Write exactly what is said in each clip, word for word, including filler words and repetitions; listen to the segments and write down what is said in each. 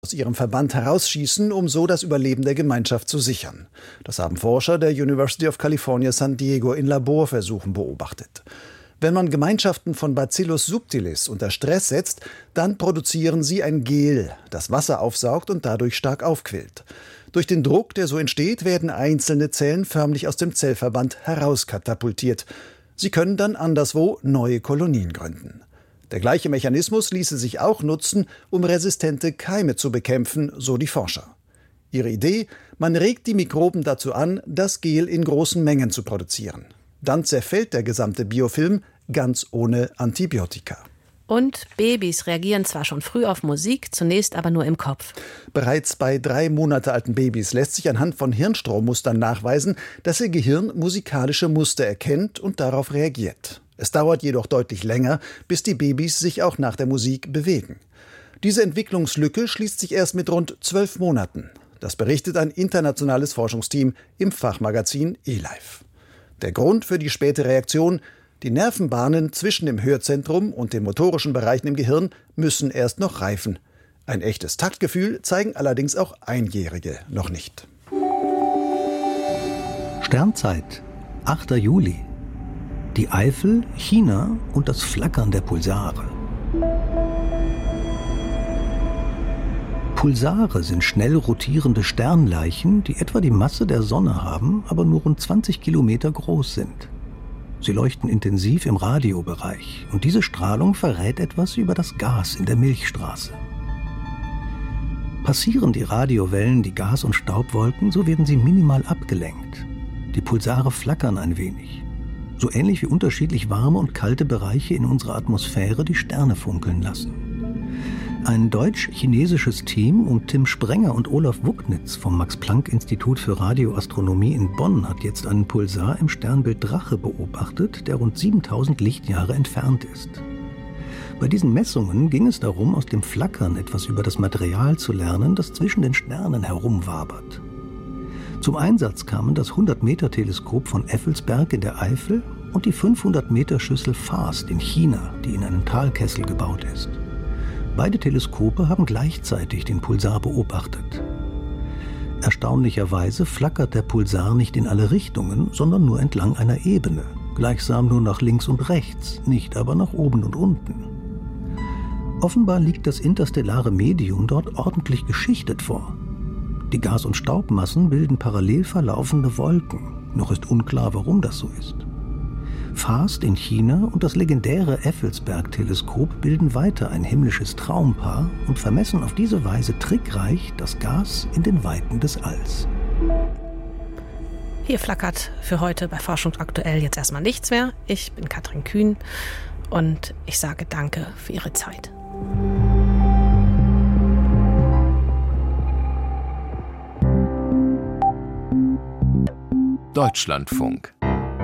aus ihrem Verband herausschießen, um so das Überleben der Gemeinschaft zu sichern. Das haben Forscher der University of California San Diego in Laborversuchen beobachtet. Wenn man Gemeinschaften von Bacillus subtilis unter Stress setzt, dann produzieren sie ein Gel, das Wasser aufsaugt und dadurch stark aufquillt. Durch den Druck, der so entsteht, werden einzelne Zellen förmlich aus dem Zellverband herauskatapultiert. Sie können dann anderswo neue Kolonien gründen. Der gleiche Mechanismus ließe sich auch nutzen, um resistente Keime zu bekämpfen, so die Forscher. Ihre Idee: Man regt die Mikroben dazu an, das Gel in großen Mengen zu produzieren. Dann zerfällt der gesamte Biofilm, ganz ohne Antibiotika. Und Babys reagieren zwar schon früh auf Musik, zunächst aber nur im Kopf. Bereits bei drei Monate alten Babys lässt sich anhand von Hirnstrommustern nachweisen, dass ihr Gehirn musikalische Muster erkennt und darauf reagiert. Es dauert jedoch deutlich länger, bis die Babys sich auch nach der Musik bewegen. Diese Entwicklungslücke schließt sich erst mit rund zwölf Monaten. Das berichtet ein internationales Forschungsteam im Fachmagazin eLife. Der Grund für die späte Reaktion: Die Nervenbahnen zwischen dem Hörzentrum und den motorischen Bereichen im Gehirn müssen erst noch reifen. Ein echtes Taktgefühl zeigen allerdings auch Einjährige noch nicht. Sternzeit, achter Juli. Die Eifel, China und das Flackern der Pulsare. Pulsare sind schnell rotierende Sternleichen, die etwa die Masse der Sonne haben, aber nur rund zwanzig Kilometer groß sind. Sie leuchten intensiv im Radiobereich und diese Strahlung verrät etwas über das Gas in der Milchstraße. Passieren die Radiowellen die Gas- und Staubwolken, so werden sie minimal abgelenkt. Die Pulsare flackern ein wenig. So ähnlich wie unterschiedlich warme und kalte Bereiche in unserer Atmosphäre die Sterne funkeln lassen. Ein deutsch-chinesisches Team um Tim Sprenger und Olaf Wucknitz vom Max-Planck-Institut für Radioastronomie in Bonn hat jetzt einen Pulsar im Sternbild Drache beobachtet, der rund siebentausend Lichtjahre entfernt ist. Bei diesen Messungen ging es darum, aus dem Flackern etwas über das Material zu lernen, das zwischen den Sternen herumwabert. Zum Einsatz kamen das hundert-Meter-Teleskop von Effelsberg in der Eifel und die fünfhundert-Meter-Schüssel FAST in China, die in einem Talkessel gebaut ist. Beide Teleskope haben gleichzeitig den Pulsar beobachtet. Erstaunlicherweise flackert der Pulsar nicht in alle Richtungen, sondern nur entlang einer Ebene, gleichsam nur nach links und rechts, nicht aber nach oben und unten. Offenbar liegt das interstellare Medium dort ordentlich geschichtet vor. Die Gas- und Staubmassen bilden parallel verlaufende Wolken. Noch ist unklar, warum das so ist. FAST in China und das legendäre Effelsberg-Teleskop bilden weiter ein himmlisches Traumpaar und vermessen auf diese Weise trickreich das Gas in den Weiten des Alls. Hier flackert für heute bei Forschung aktuell jetzt erstmal nichts mehr. Ich bin Katrin Kühn und ich sage danke für Ihre Zeit. Deutschlandfunk.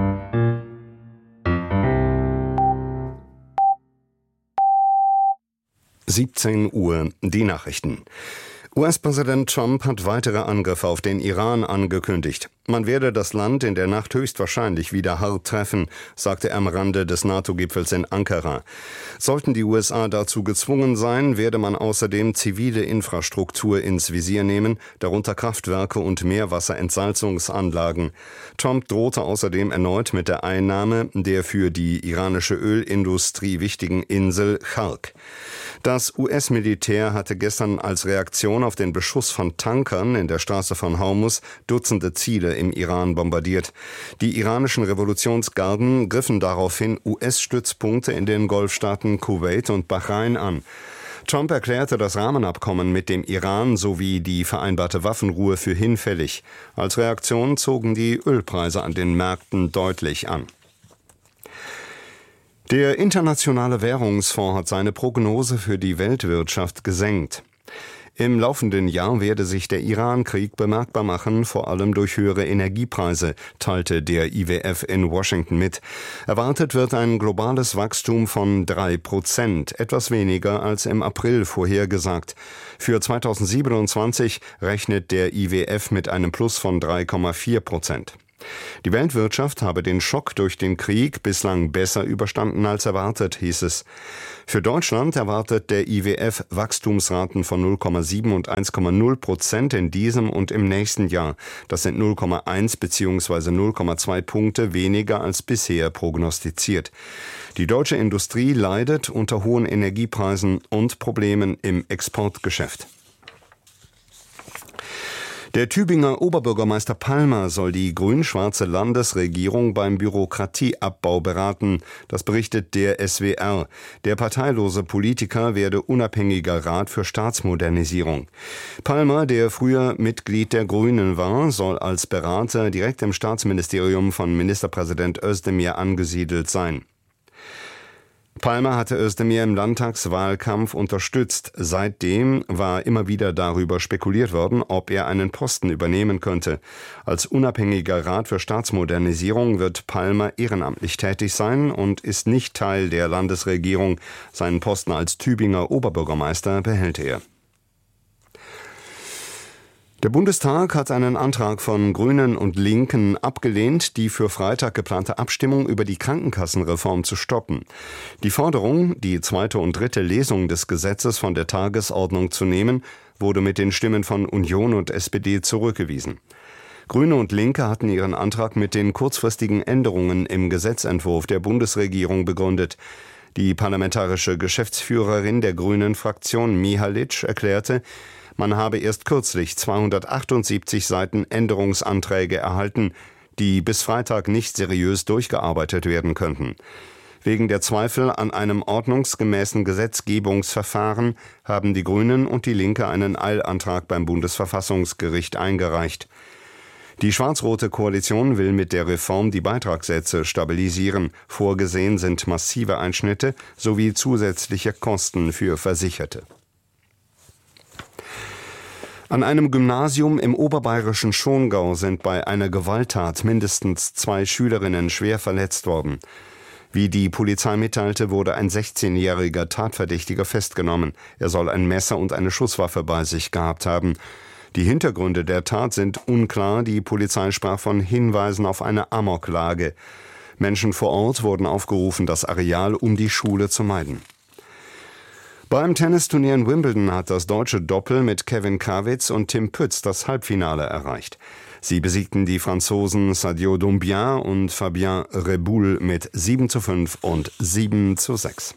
siebzehn Uhr, die Nachrichten. U S-Präsident Trump hat weitere Angriffe auf den Iran angekündigt. Man werde das Land in der Nacht höchstwahrscheinlich wieder hart treffen, sagte er am Rande des NATO-Gipfels in Ankara. Sollten die U S A dazu gezwungen sein, werde man außerdem zivile Infrastruktur ins Visier nehmen, darunter Kraftwerke und Meerwasserentsalzungsanlagen. Trump drohte außerdem erneut mit der Einnahme der für die iranische Ölindustrie wichtigen Insel Chark. Das U S-Militär hatte gestern als Reaktion auf den Beschuss von Tankern in der Straße von Hormuz Dutzende Ziele im Iran bombardiert. Die iranischen Revolutionsgarden griffen daraufhin U S-Stützpunkte in den Golfstaaten Kuwait und Bahrain an. Trump erklärte das Rahmenabkommen mit dem Iran sowie die vereinbarte Waffenruhe für hinfällig. Als Reaktion zogen die Ölpreise an den Märkten deutlich an. Der Internationale Währungsfonds hat seine Prognose für die Weltwirtschaft gesenkt. Im laufenden Jahr werde sich der Iran-Krieg bemerkbar machen, vor allem durch höhere Energiepreise, teilte der I W F in Washington mit. Erwartet wird ein globales Wachstum von drei Prozent, etwas weniger als im April vorhergesagt. Für zweitausendsiebenundzwanzig rechnet der I W F mit einem Plus von drei Komma vier Prozent. Die Weltwirtschaft habe den Schock durch den Krieg bislang besser überstanden als erwartet, hieß es. Für Deutschland erwartet der I W F Wachstumsraten von null Komma sieben und eins Komma null Prozent in diesem und im nächsten Jahr. Das sind null Komma eins bzw. null Komma zwei Punkte weniger als bisher prognostiziert. Die deutsche Industrie leidet unter hohen Energiepreisen und Problemen im Exportgeschäft. Der Tübinger Oberbürgermeister Palmer soll die grün-schwarze Landesregierung beim Bürokratieabbau beraten. Das berichtet der S W R. Der parteilose Politiker werde unabhängiger Rat für Staatsmodernisierung. Palmer, der früher Mitglied der Grünen war, soll als Berater direkt im Staatsministerium von Ministerpräsident Özdemir angesiedelt sein. Palmer hatte Özdemir im Landtagswahlkampf unterstützt. Seitdem war immer wieder darüber spekuliert worden, ob er einen Posten übernehmen könnte. Als unabhängiger Rat für Staatsmodernisierung wird Palmer ehrenamtlich tätig sein und ist nicht Teil der Landesregierung. Seinen Posten als Tübinger Oberbürgermeister behält er. Der Bundestag hat einen Antrag von Grünen und Linken abgelehnt, die für Freitag geplante Abstimmung über die Krankenkassenreform zu stoppen. Die Forderung, die zweite und dritte Lesung des Gesetzes von der Tagesordnung zu nehmen, wurde mit den Stimmen von Union und S P D zurückgewiesen. Grüne und Linke hatten ihren Antrag mit den kurzfristigen Änderungen im Gesetzentwurf der Bundesregierung begründet. Die parlamentarische Geschäftsführerin der Grünen-Fraktion Mihalic erklärte, man habe erst kürzlich zweihundertachtundsiebzig Seiten Änderungsanträge erhalten, die bis Freitag nicht seriös durchgearbeitet werden könnten. Wegen der Zweifel an einem ordnungsgemäßen Gesetzgebungsverfahren haben die Grünen und die Linke einen Eilantrag beim Bundesverfassungsgericht eingereicht. Die schwarz-rote Koalition will mit der Reform die Beitragssätze stabilisieren. Vorgesehen sind massive Einschnitte sowie zusätzliche Kosten für Versicherte. An einem Gymnasium im oberbayerischen Schongau sind bei einer Gewalttat mindestens zwei Schülerinnen schwer verletzt worden. Wie die Polizei mitteilte, wurde ein sechzehnjähriger Tatverdächtiger festgenommen. Er soll ein Messer und eine Schusswaffe bei sich gehabt haben. Die Hintergründe der Tat sind unklar. Die Polizei sprach von Hinweisen auf eine Amoklage. Menschen vor Ort wurden aufgerufen, das Areal um die Schule zu meiden. Beim Tennisturnier in Wimbledon hat das deutsche Doppel mit Kevin Krawitz und Tim Pütz das Halbfinale erreicht. Sie besiegten die Franzosen Sadio Doumbia und Fabien Reboul mit sieben zu fünf und sieben zu sechs.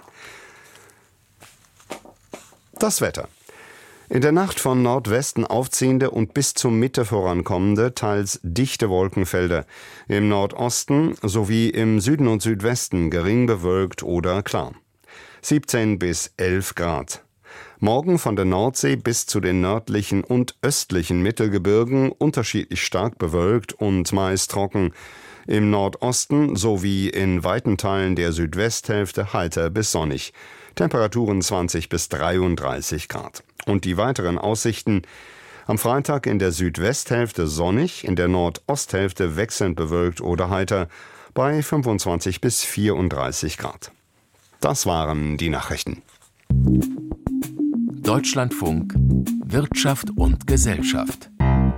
Das Wetter. In der Nacht von Nordwesten aufziehende und bis zur Mitte vorankommende, teils dichte Wolkenfelder. Im Nordosten sowie im Süden und Südwesten gering bewölkt oder klar. siebzehn bis elf Grad. Morgen von der Nordsee bis zu den nördlichen und östlichen Mittelgebirgen unterschiedlich stark bewölkt und meist trocken. Im Nordosten sowie in weiten Teilen der Südwesthälfte heiter bis sonnig. Temperaturen zwanzig bis dreiunddreißig Grad. Und die weiteren Aussichten: am Freitag in der Südwesthälfte sonnig, in der Nordosthälfte wechselnd bewölkt oder heiter bei fünfundzwanzig bis vierunddreißig Grad. Das waren die Nachrichten. Deutschlandfunk Wirtschaft und Gesellschaft.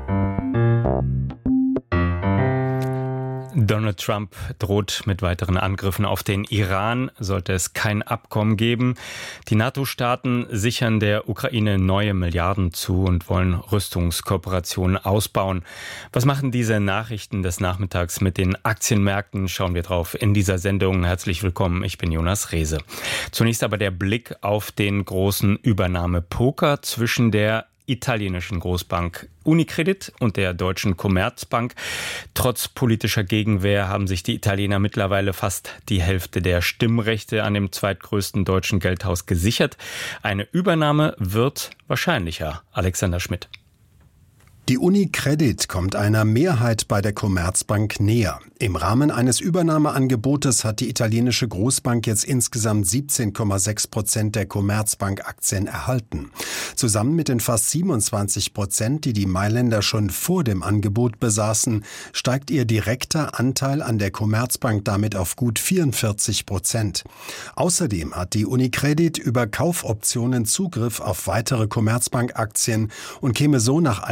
Donald Trump droht mit weiteren Angriffen auf den Iran, sollte es kein Abkommen geben. Die NATO-Staaten sichern der Ukraine neue Milliarden zu und wollen Rüstungskooperationen ausbauen. Was machen diese Nachrichten des Nachmittags mit den Aktienmärkten? Schauen wir drauf in dieser Sendung. Herzlich willkommen, ich bin Jonas Rehse. Zunächst aber der Blick auf den großen Übernahmepoker zwischen der italienischen Großbank Unicredit und der deutschen Commerzbank. Trotz politischer Gegenwehr haben sich die Italiener mittlerweile fast die Hälfte der Stimmrechte an dem zweitgrößten deutschen Geldhaus gesichert. Eine Übernahme wird wahrscheinlicher. Alexander Schmidt. Die Unicredit kommt einer Mehrheit bei der Commerzbank näher. Im Rahmen eines Übernahmeangebotes hat die italienische Großbank jetzt insgesamt siebzehn Komma sechs Prozent der Commerzbank-Aktien erhalten. Zusammen mit den fast siebenundzwanzig Prozent, die die Mailänder schon vor dem Angebot besaßen, steigt ihr direkter Anteil an der Commerzbank damit auf gut vierundvierzig Prozent. Außerdem hat die Unicredit über Kaufoptionen Zugriff auf weitere Commerzbank-Aktien und käme so nach eigenen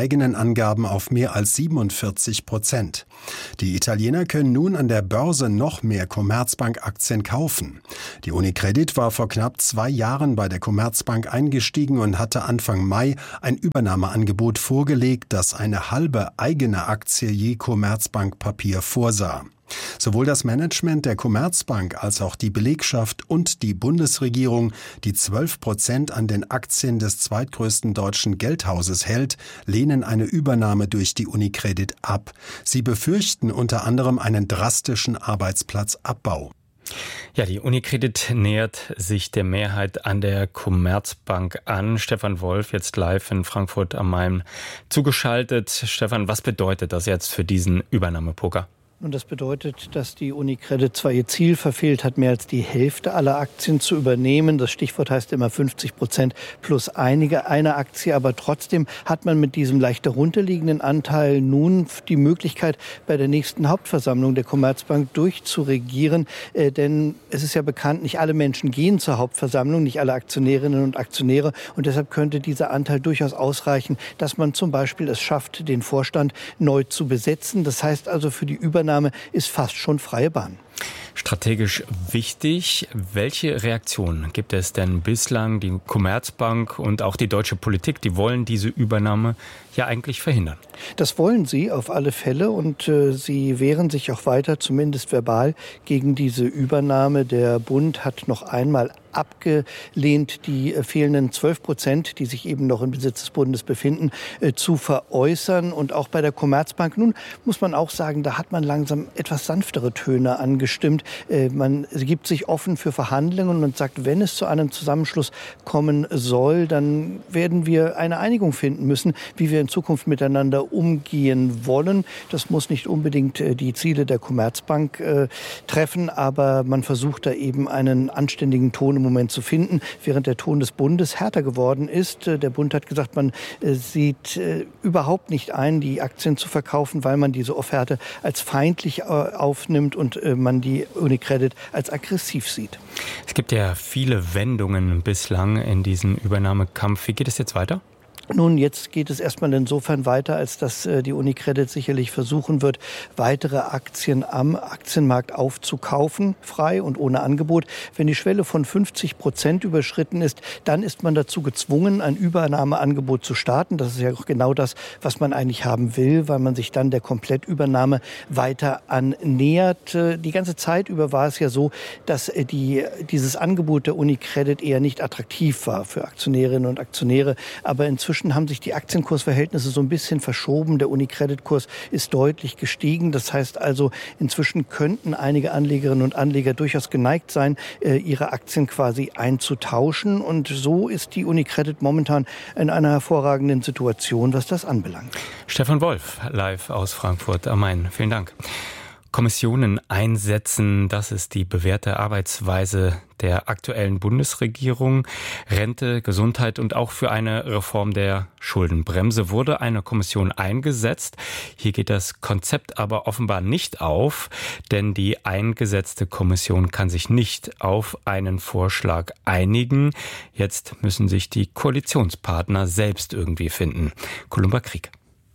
Angaben auf mehr als siebenundvierzig Prozent. Die Italiener können nun an der Börse noch mehr Commerzbank-Aktien kaufen. Die Unicredit war vor knapp zwei Jahren bei der Commerzbank eingestiegen und hatte Anfang Mai ein Übernahmeangebot vorgelegt, das eine halbe eigene Aktie je Commerzbank-Papier vorsah. Sowohl das Management der Commerzbank als auch die Belegschaft und die Bundesregierung, die zwölf Prozent an den Aktien des zweitgrößten deutschen Geldhauses hält, lehnen eine Übernahme durch die Unicredit ab. Sie befürchten unter anderem einen drastischen Arbeitsplatzabbau. Ja, die Unicredit nähert sich der Mehrheit an der Commerzbank an. Stefan Wolf, jetzt live in Frankfurt am Main zugeschaltet. Stefan, was bedeutet das jetzt für diesen Übernahmepoker? Und das bedeutet, dass die Unicredit zwar ihr Ziel verfehlt hat, mehr als die Hälfte aller Aktien zu übernehmen. Das Stichwort heißt immer fünfzig Prozent plus einige einer Aktie. Aber trotzdem hat man mit diesem leicht darunterliegenden Anteil nun die Möglichkeit, bei der nächsten Hauptversammlung der Commerzbank durchzuregieren. Äh, denn es ist ja bekannt, nicht alle Menschen gehen zur Hauptversammlung, nicht alle Aktionärinnen und Aktionäre. Und deshalb könnte dieser Anteil durchaus ausreichen, dass man zum Beispiel es schafft, den Vorstand neu zu besetzen. Das heißt also, für die Übernahme ist fast schon freie Bahn. Strategisch wichtig. Welche Reaktionen gibt es denn bislang? Die Commerzbank und auch die deutsche Politik, die wollen diese Übernahme ja eigentlich verhindern. Das wollen sie auf alle Fälle und äh, sie wehren sich auch weiter, zumindest verbal, gegen diese Übernahme. Der Bund hat noch einmal abgelehnt, die äh, fehlenden zwölf Prozent, die sich eben noch im Besitz des Bundes befinden, äh, zu veräußern. Und auch bei der Commerzbank, nun muss man auch sagen, da hat man langsam etwas sanftere Töne angestimmt. Äh, man gibt sich offen für Verhandlungen und sagt, wenn es zu einem Zusammenschluss kommen soll, dann werden wir eine Einigung finden müssen, wie wir in Zukunft miteinander umgehen wollen. Das muss nicht unbedingt äh, die Ziele der Commerzbank äh, treffen, aber man versucht da eben einen anständigen Ton im Moment zu finden, während der Ton des Bundes härter geworden ist. Äh, der Bund hat gesagt, man äh, sieht äh, überhaupt nicht ein, die Aktien zu verkaufen, weil man diese Offerte als feindlich äh, aufnimmt und äh, man die Unicredit als aggressiv sieht. Es gibt ja viele Wendungen bislang in diesem Übernahmekampf. Wie geht es jetzt weiter? Nun, jetzt geht es erstmal insofern weiter, als dass äh, die Unicredit sicherlich versuchen wird, weitere Aktien am Aktienmarkt aufzukaufen, frei und ohne Angebot. Wenn die Schwelle von fünfzig Prozent überschritten ist, dann ist man dazu gezwungen, ein Übernahmeangebot zu starten. Das ist ja auch genau das, was man eigentlich haben will, weil man sich dann der Komplettübernahme weiter annähert. Äh, die ganze Zeit über war es ja so, dass äh, die, dieses Angebot der Unicredit eher nicht attraktiv war für Aktionärinnen und Aktionäre. Aber inzwischen haben sich die Aktienkursverhältnisse so ein bisschen verschoben. Der Unicredit-Kurs ist deutlich gestiegen. Das heißt also, inzwischen könnten einige Anlegerinnen und Anleger durchaus geneigt sein, ihre Aktien quasi einzutauschen. Und so ist die Unicredit momentan in einer hervorragenden Situation, was das anbelangt. Stefan Wolf, live aus Frankfurt am Main. Vielen Dank. Kommissionen einsetzen, das ist die bewährte Arbeitsweise der aktuellen Bundesregierung. Rente, Gesundheit und auch für eine Reform der Schuldenbremse wurde eine Kommission eingesetzt. Hier geht das Konzept aber offenbar nicht auf, denn die eingesetzte Kommission kann sich nicht auf einen Vorschlag einigen. Jetzt müssen sich die Koalitionspartner selbst irgendwie finden. Columba Krieg.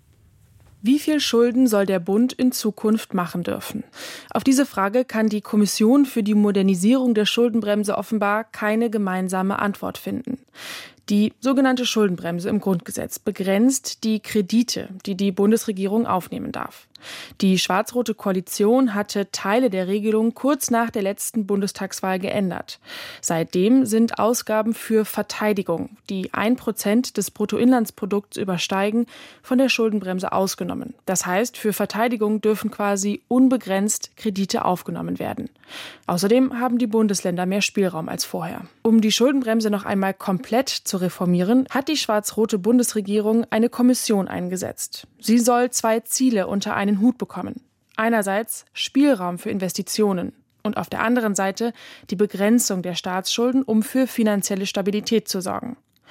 Wie viel Schulden soll der Bund in Zukunft machen dürfen? Auf diese Frage kann die Kommission für die Modernisierung der Schuldenbremse offenbar keine gemeinsame Antwort finden. Die sogenannte Schuldenbremse im Grundgesetz begrenzt die Kredite, die die Bundesregierung aufnehmen darf. Die schwarz-rote Koalition hatte Teile der Regelung kurz nach der letzten Bundestagswahl geändert. Seitdem sind Ausgaben für Verteidigung, die ein Prozent des Bruttoinlandsprodukts übersteigen, von der Schuldenbremse ausgenommen. Das heißt, für Verteidigung dürfen quasi unbegrenzt Kredite aufgenommen werden. Außerdem haben die Bundesländer mehr Spielraum als vorher. Um die Schuldenbremse noch einmal komplett zu reformieren, hat die schwarz-rote Bundesregierung eine Kommission eingesetzt. Sie soll zwei Ziele unter einen Hut bekommen. Einerseits Spielraum für Investitionen und auf der anderen Seite die Begrenzung der Staatsschulden, um für finanzielle Stabilität zu sorgen.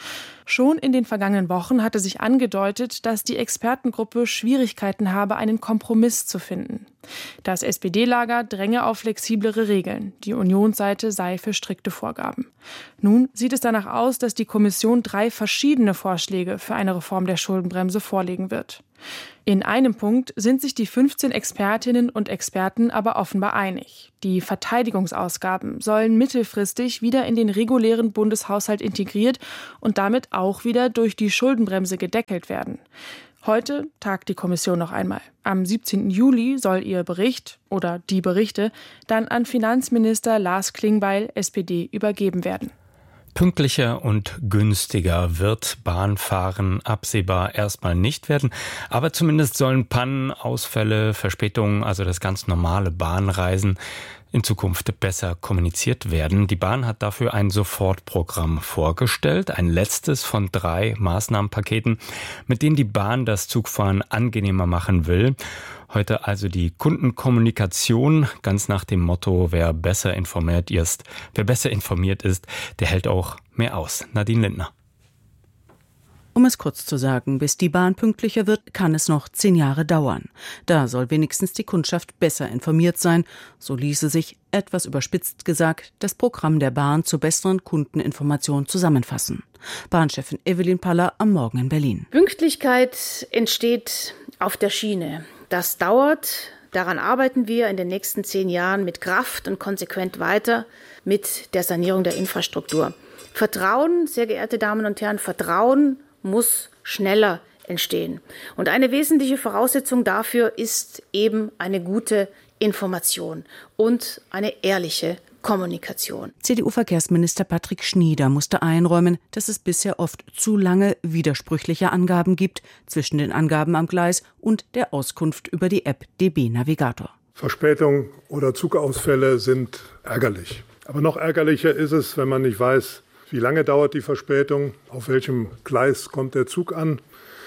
Schon in den vergangenen Wochen hatte sich angedeutet, dass die Expertengruppe Schwierigkeiten habe, einen Kompromiss zu finden. Das S P D-Lager dränge auf flexiblere Regeln. Die Unionsseite sei für strikte Vorgaben. Nun sieht es danach aus, dass die Kommission drei verschiedene Vorschläge für eine Reform der Schuldenbremse vorlegen wird. In einem Punkt sind sich die fünfzehn Expertinnen und Experten aber offenbar einig. Die Verteidigungsausgaben sollen mittelfristig wieder in den regulären Bundeshaushalt integriert und damit auch wieder durch die Schuldenbremse gedeckelt werden. Heute tagt die Kommission noch einmal. Am siebzehnten Juli soll ihr Bericht oder die Berichte dann an Finanzminister Lars Klingbeil, S P D, übergeben werden. Pünktlicher und günstiger wird Bahnfahren absehbar erstmal nicht werden. Aber zumindest sollen Pannen, Ausfälle, Verspätungen, also das ganz normale Bahnreisen, in Zukunft besser kommuniziert werden. Die Bahn hat dafür ein Sofortprogramm vorgestellt, ein letztes von drei Maßnahmenpaketen, mit denen die Bahn das Zugfahren angenehmer machen will. Heute also die Kundenkommunikation, ganz nach dem Motto, wer besser informiert ist, wer besser informiert ist, der hält auch mehr aus. Nadine Lindner. Um es kurz zu sagen, bis die Bahn pünktlicher wird, kann es noch zehn Jahre dauern. Da soll wenigstens die Kundschaft besser informiert sein. So ließe sich, etwas überspitzt gesagt, das Programm der Bahn zur besseren Kundeninformation zusammenfassen. Bahnchefin Evelyn Paller am Morgen in Berlin. Pünktlichkeit entsteht auf der Schiene. Das dauert. Daran arbeiten wir in den nächsten zehn Jahren mit Kraft und konsequent weiter mit der Sanierung der Infrastruktur. Vertrauen, sehr geehrte Damen und Herren, Vertrauen muss schneller entstehen. Und eine wesentliche Voraussetzung dafür ist eben eine gute Information und eine ehrliche Kommunikation. C D U-Verkehrsminister Patrick Schnieder musste einräumen, dass es bisher oft zu lange widersprüchliche Angaben gibt zwischen den Angaben am Gleis und der Auskunft über die App D B Navigator. Verspätungen oder Zugausfälle sind ärgerlich. Aber noch ärgerlicher ist es, wenn man nicht weiß, wie lange dauert die Verspätung, auf welchem Gleis kommt der Zug an,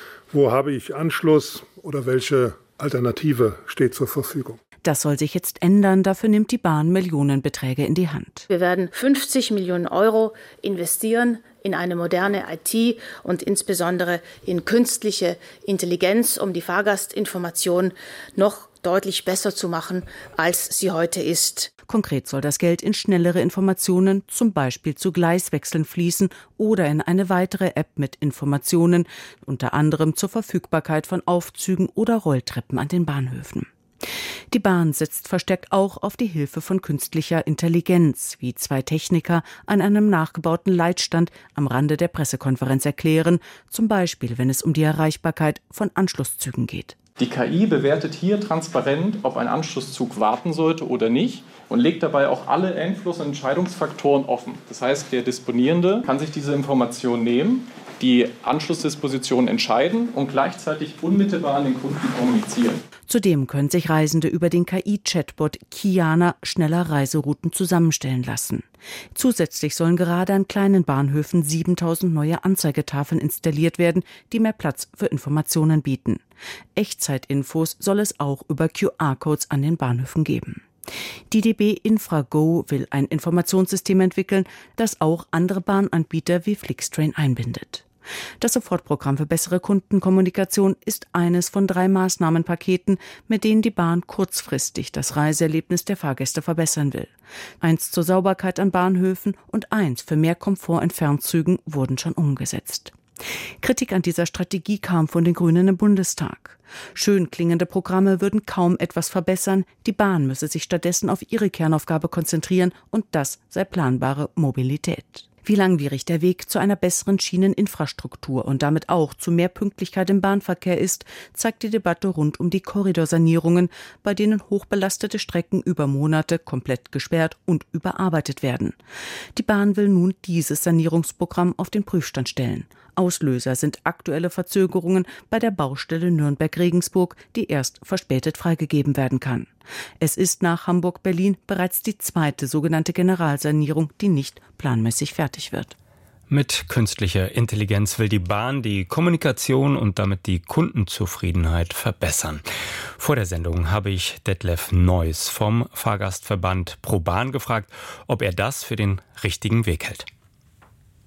wo habe ich Anschluss oder welche Alternative steht zur Verfügung. Das soll sich jetzt ändern. Dafür nimmt die Bahn Millionenbeträge in die Hand. Wir werden fünfzig Millionen Euro investieren in eine moderne I T und insbesondere in künstliche Intelligenz, um die Fahrgastinformation noch deutlich besser zu machen, als sie heute ist. Konkret soll das Geld in schnellere Informationen, zum Beispiel zu Gleiswechseln, fließen oder in eine weitere App mit Informationen, unter anderem zur Verfügbarkeit von Aufzügen oder Rolltreppen an den Bahnhöfen. Die Bahn setzt verstärkt auch auf die Hilfe von künstlicher Intelligenz, wie zwei Techniker an einem nachgebauten Leitstand am Rande der Pressekonferenz erklären, zum Beispiel wenn es um die Erreichbarkeit von Anschlusszügen geht. Die K I bewertet hier transparent, ob ein Anschlusszug warten sollte oder nicht und legt dabei auch alle Einfluss- und Entscheidungsfaktoren offen. Das heißt, der Disponierende kann sich diese Information nehmen, die Anschlussdisposition entscheiden und gleichzeitig unmittelbar an den Kunden kommunizieren. Zudem können sich Reisende über den K I-Chatbot Kiana schneller Reiserouten zusammenstellen lassen. Zusätzlich sollen gerade an kleinen Bahnhöfen siebentausend neue Anzeigetafeln installiert werden, die mehr Platz für Informationen bieten. Echtzeitinfos soll es auch über Q R-Codes an den Bahnhöfen geben. Die D B InfraGo will ein Informationssystem entwickeln, das auch andere Bahnanbieter wie Flixtrain einbindet. Das Sofortprogramm für bessere Kundenkommunikation ist eines von drei Maßnahmenpaketen, mit denen die Bahn kurzfristig das Reiseerlebnis der Fahrgäste verbessern will. Eins zur Sauberkeit an Bahnhöfen und eins für mehr Komfort in Fernzügen wurden schon umgesetzt. Kritik an dieser Strategie kam von den Grünen im Bundestag. Schön klingende Programme würden kaum etwas verbessern, die Bahn müsse sich stattdessen auf ihre Kernaufgabe konzentrieren und das sei planbare Mobilität. Wie langwierig der Weg zu einer besseren Schieneninfrastruktur und damit auch zu mehr Pünktlichkeit im Bahnverkehr ist, zeigt die Debatte rund um die Korridorsanierungen, bei denen hochbelastete Strecken über Monate komplett gesperrt und überarbeitet werden. Die Bahn will nun dieses Sanierungsprogramm auf den Prüfstand stellen. Auslöser sind aktuelle Verzögerungen bei der Baustelle Nürnberg-Regensburg, die erst verspätet freigegeben werden kann. Es ist nach Hamburg-Berlin bereits die zweite sogenannte Generalsanierung, die nicht planmäßig fertig wird. Mit künstlicher Intelligenz will die Bahn die Kommunikation und damit die Kundenzufriedenheit verbessern. Vor der Sendung habe ich Detlef Neuss vom Fahrgastverband ProBahn gefragt, ob er das für den richtigen Weg hält.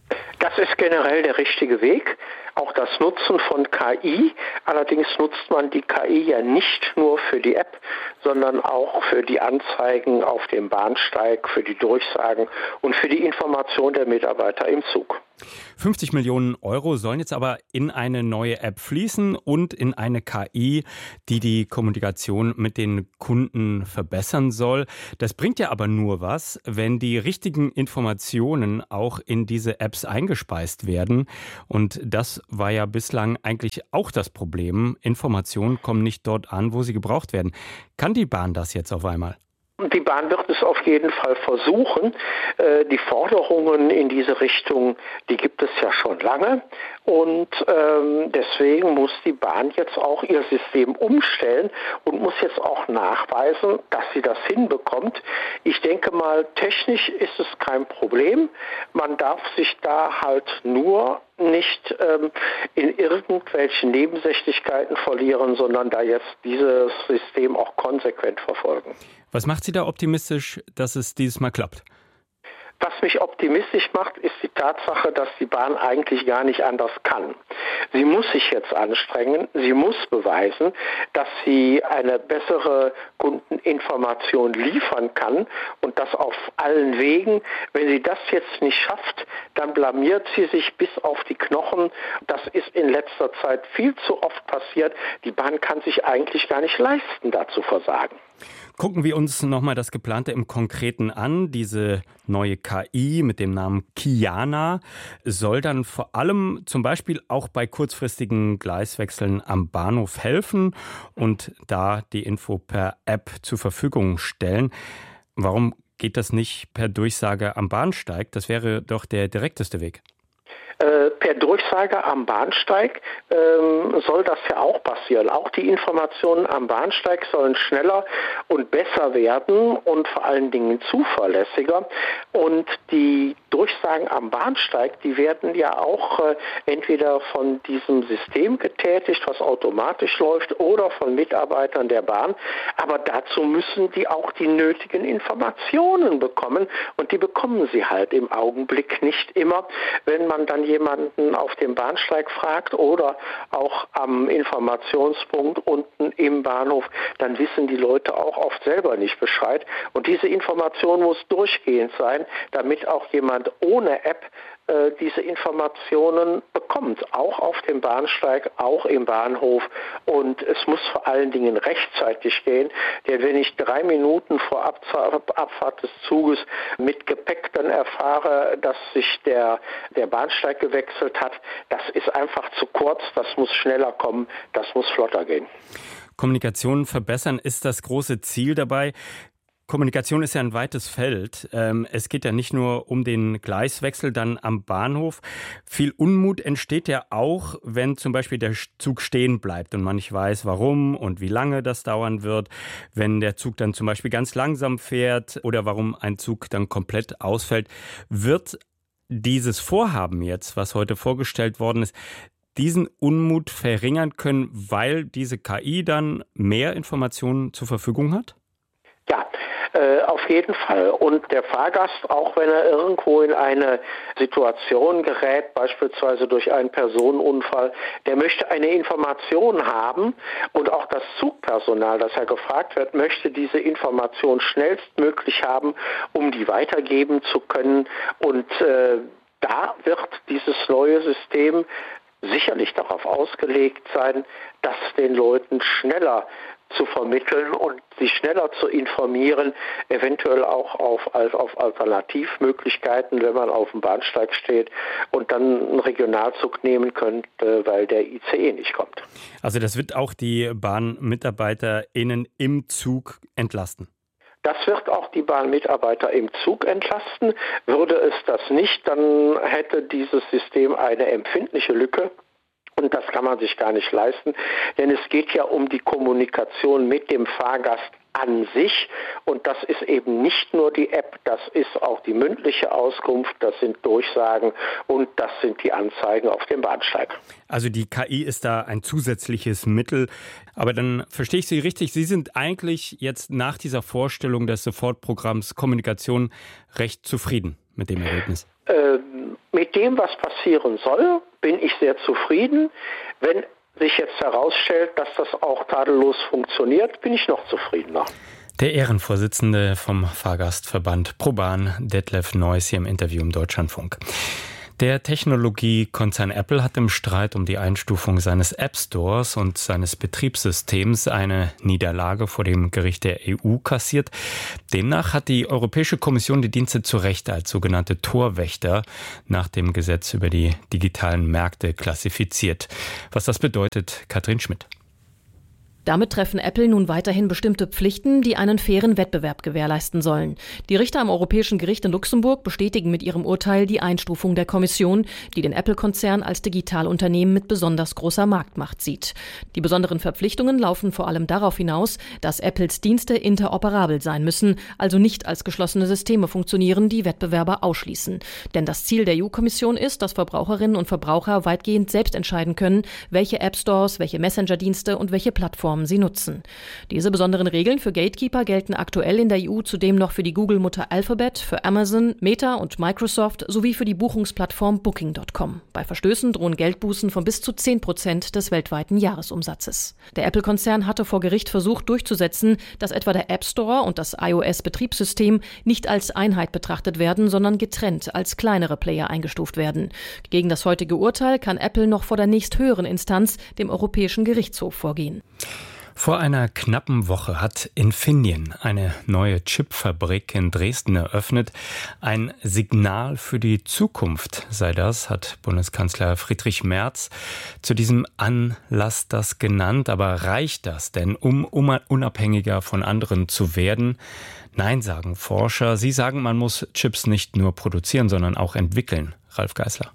Das ist generell der richtige Weg. Auch das Nutzen von K I. Allerdings nutzt man die K I ja nicht nur für die App, sondern auch für die Anzeigen auf dem Bahnsteig, für die Durchsagen und für die Information der Mitarbeiter im Zug. fünfzig Millionen Euro sollen jetzt aber in eine neue App fließen und in eine K I, die die Kommunikation mit den Kunden verbessern soll. Das bringt ja aber nur was, wenn die richtigen Informationen auch in diese Apps eingespeist werden. Und das war ja bislang eigentlich auch das Problem. Informationen kommen nicht dort an, wo sie gebraucht werden. Kann die Bahn das jetzt auf einmal? Die Bahn wird es auf jeden Fall versuchen. Die Forderungen in diese Richtung, die gibt es ja schon lange. Und ähm, deswegen muss die Bahn jetzt auch ihr System umstellen und muss jetzt auch nachweisen, dass sie das hinbekommt. Ich denke mal, technisch ist es kein Problem. Man darf sich da halt nur nicht ähm, in irgendwelchen Nebensächlichkeiten verlieren, sondern da jetzt dieses System auch konsequent verfolgen. Was macht Sie da optimistisch, dass es dieses Mal klappt? Was mich optimistisch macht, ist die Tatsache, dass die Bahn eigentlich gar nicht anders kann. Sie muss sich jetzt anstrengen, sie muss beweisen, dass sie eine bessere Kundeninformation liefern kann und das auf allen Wegen. Wenn sie das jetzt nicht schafft, dann blamiert sie sich bis auf die Knochen. Das ist in letzter Zeit viel zu oft passiert. Die Bahn kann sich eigentlich gar nicht leisten, da zu versagen. Gucken wir uns nochmal das Geplante im Konkreten an. Diese neue K I mit dem Namen Kyana soll dann vor allem zum Beispiel auch bei kurzfristigen Gleiswechseln am Bahnhof helfen und da die Info per App zur Verfügung stellen. Warum geht das nicht per Durchsage am Bahnsteig? Das wäre doch der direkteste Weg. Äh, per Durchsage am Bahnsteig ähm, soll das ja auch passieren. Auch die Informationen am Bahnsteig sollen schneller und besser werden und vor allen Dingen zuverlässiger. Und die Durchsagen am Bahnsteig, die werden ja auch äh, entweder von diesem System getätigt, was automatisch läuft, oder von Mitarbeitern der Bahn. Aber dazu müssen die auch die nötigen Informationen bekommen. Und die bekommen sie halt im Augenblick nicht immer. Wenn man dann jemanden auf dem Bahnsteig fragt oder auch am Informationspunkt unten im Bahnhof, dann wissen die Leute auch oft selber nicht Bescheid. Und diese Information muss durchgehend sein, damit auch jemand ohne App äh, diese Informationen bekommt, auch auf dem Bahnsteig, auch im Bahnhof. Und es muss vor allen Dingen rechtzeitig gehen, denn wenn ich drei Minuten vor Abfahrt des Zuges mit Gepäck dann erfahre, dass sich der, der Bahnsteig gewechselt hat, das ist einfach zu kurz, das muss schneller kommen, das muss flotter gehen. Kommunikation verbessern ist das große Ziel dabei. Kommunikation ist ja ein weites Feld. Es geht ja nicht nur um den Gleiswechsel dann am Bahnhof. Viel Unmut entsteht ja auch, wenn zum Beispiel der Zug stehen bleibt und man nicht weiß, warum und wie lange das dauern wird. Wenn der Zug dann zum Beispiel ganz langsam fährt oder warum ein Zug dann komplett ausfällt. Wird dieses Vorhaben jetzt, was heute vorgestellt worden ist, diesen Unmut verringern können, weil diese K I dann mehr Informationen zur Verfügung hat? Ja, äh, auf jeden Fall. Und der Fahrgast, auch wenn er irgendwo in eine Situation gerät, beispielsweise durch einen Personenunfall, der möchte eine Information haben und auch das Zugpersonal, das er gefragt wird, möchte diese Information schnellstmöglich haben, um die weitergeben zu können. Und äh, da wird dieses neue System sicherlich darauf ausgelegt sein, das den Leuten schneller zu vermitteln und sie schneller zu informieren, eventuell auch auf, auf Alternativmöglichkeiten, wenn man auf dem Bahnsteig steht und dann einen Regionalzug nehmen könnte, weil der I C E nicht kommt. Also das wird auch die BahnmitarbeiterInnen im Zug entlasten? Das wird auch die Bahnmitarbeiter im Zug entlasten. Würde es das nicht, dann hätte dieses System eine empfindliche Lücke. Und das kann man sich gar nicht leisten, denn es geht ja um die Kommunikation mit dem Fahrgast an sich. Und das ist eben nicht nur die App, das ist auch die mündliche Auskunft, das sind Durchsagen und das sind die Anzeigen auf dem Bahnsteig. Also die K I ist da ein zusätzliches Mittel. Aber dann verstehe ich Sie richtig, Sie sind eigentlich jetzt nach dieser Vorstellung des Sofortprogramms Kommunikation recht zufrieden mit dem Ergebnis. Ähm, Mit dem, was passieren soll, bin ich sehr zufrieden. Wenn sich jetzt herausstellt, dass das auch tadellos funktioniert, bin ich noch zufriedener. Der Ehrenvorsitzende vom Fahrgastverband ProBahn, Detlef Neuss, hier im Interview im Deutschlandfunk. Der Technologiekonzern Apple hat im Streit um die Einstufung seines App Stores und seines Betriebssystems eine Niederlage vor dem Gericht der E U kassiert. Demnach hat die Europäische Kommission die Dienste zu Recht als sogenannte Torwächter nach dem Gesetz über die digitalen Märkte klassifiziert. Was das bedeutet, Katrin Schmidt. Damit treffen Apple nun weiterhin bestimmte Pflichten, die einen fairen Wettbewerb gewährleisten sollen. Die Richter am Europäischen Gericht in Luxemburg bestätigen mit ihrem Urteil die Einstufung der Kommission, die den Apple-Konzern als Digitalunternehmen mit besonders großer Marktmacht sieht. Die besonderen Verpflichtungen laufen vor allem darauf hinaus, dass Apples Dienste interoperabel sein müssen, also nicht als geschlossene Systeme funktionieren, die Wettbewerber ausschließen. Denn das Ziel der E U-Kommission ist, dass Verbraucherinnen und Verbraucher weitgehend selbst entscheiden können, welche App-Stores, welche Messenger-Dienste und welche Plattformen sie nutzen. Diese besonderen Regeln für Gatekeeper gelten aktuell in der E U zudem noch für die Google-Mutter Alphabet, für Amazon, Meta und Microsoft sowie für die Buchungsplattform Booking Punkt com. Bei Verstößen drohen Geldbußen von bis zu zehn Prozent des weltweiten Jahresumsatzes. Der Apple-Konzern hatte vor Gericht versucht durchzusetzen, dass etwa der App Store und das iOS-Betriebssystem nicht als Einheit betrachtet werden, sondern getrennt als kleinere Player eingestuft werden. Gegen das heutige Urteil kann Apple noch vor der nächsthöheren Instanz, dem Europäischen Gerichtshof, vorgehen. Vor einer knappen Woche hat Infineon eine neue Chipfabrik in Dresden eröffnet. Ein Signal für die Zukunft sei das, hat Bundeskanzler Friedrich Merz zu diesem Anlass das genannt. Aber reicht das denn, um unabhängiger von anderen zu werden? Nein, sagen Forscher. Sie sagen, man muss Chips nicht nur produzieren, sondern auch entwickeln. Ralf Geißler.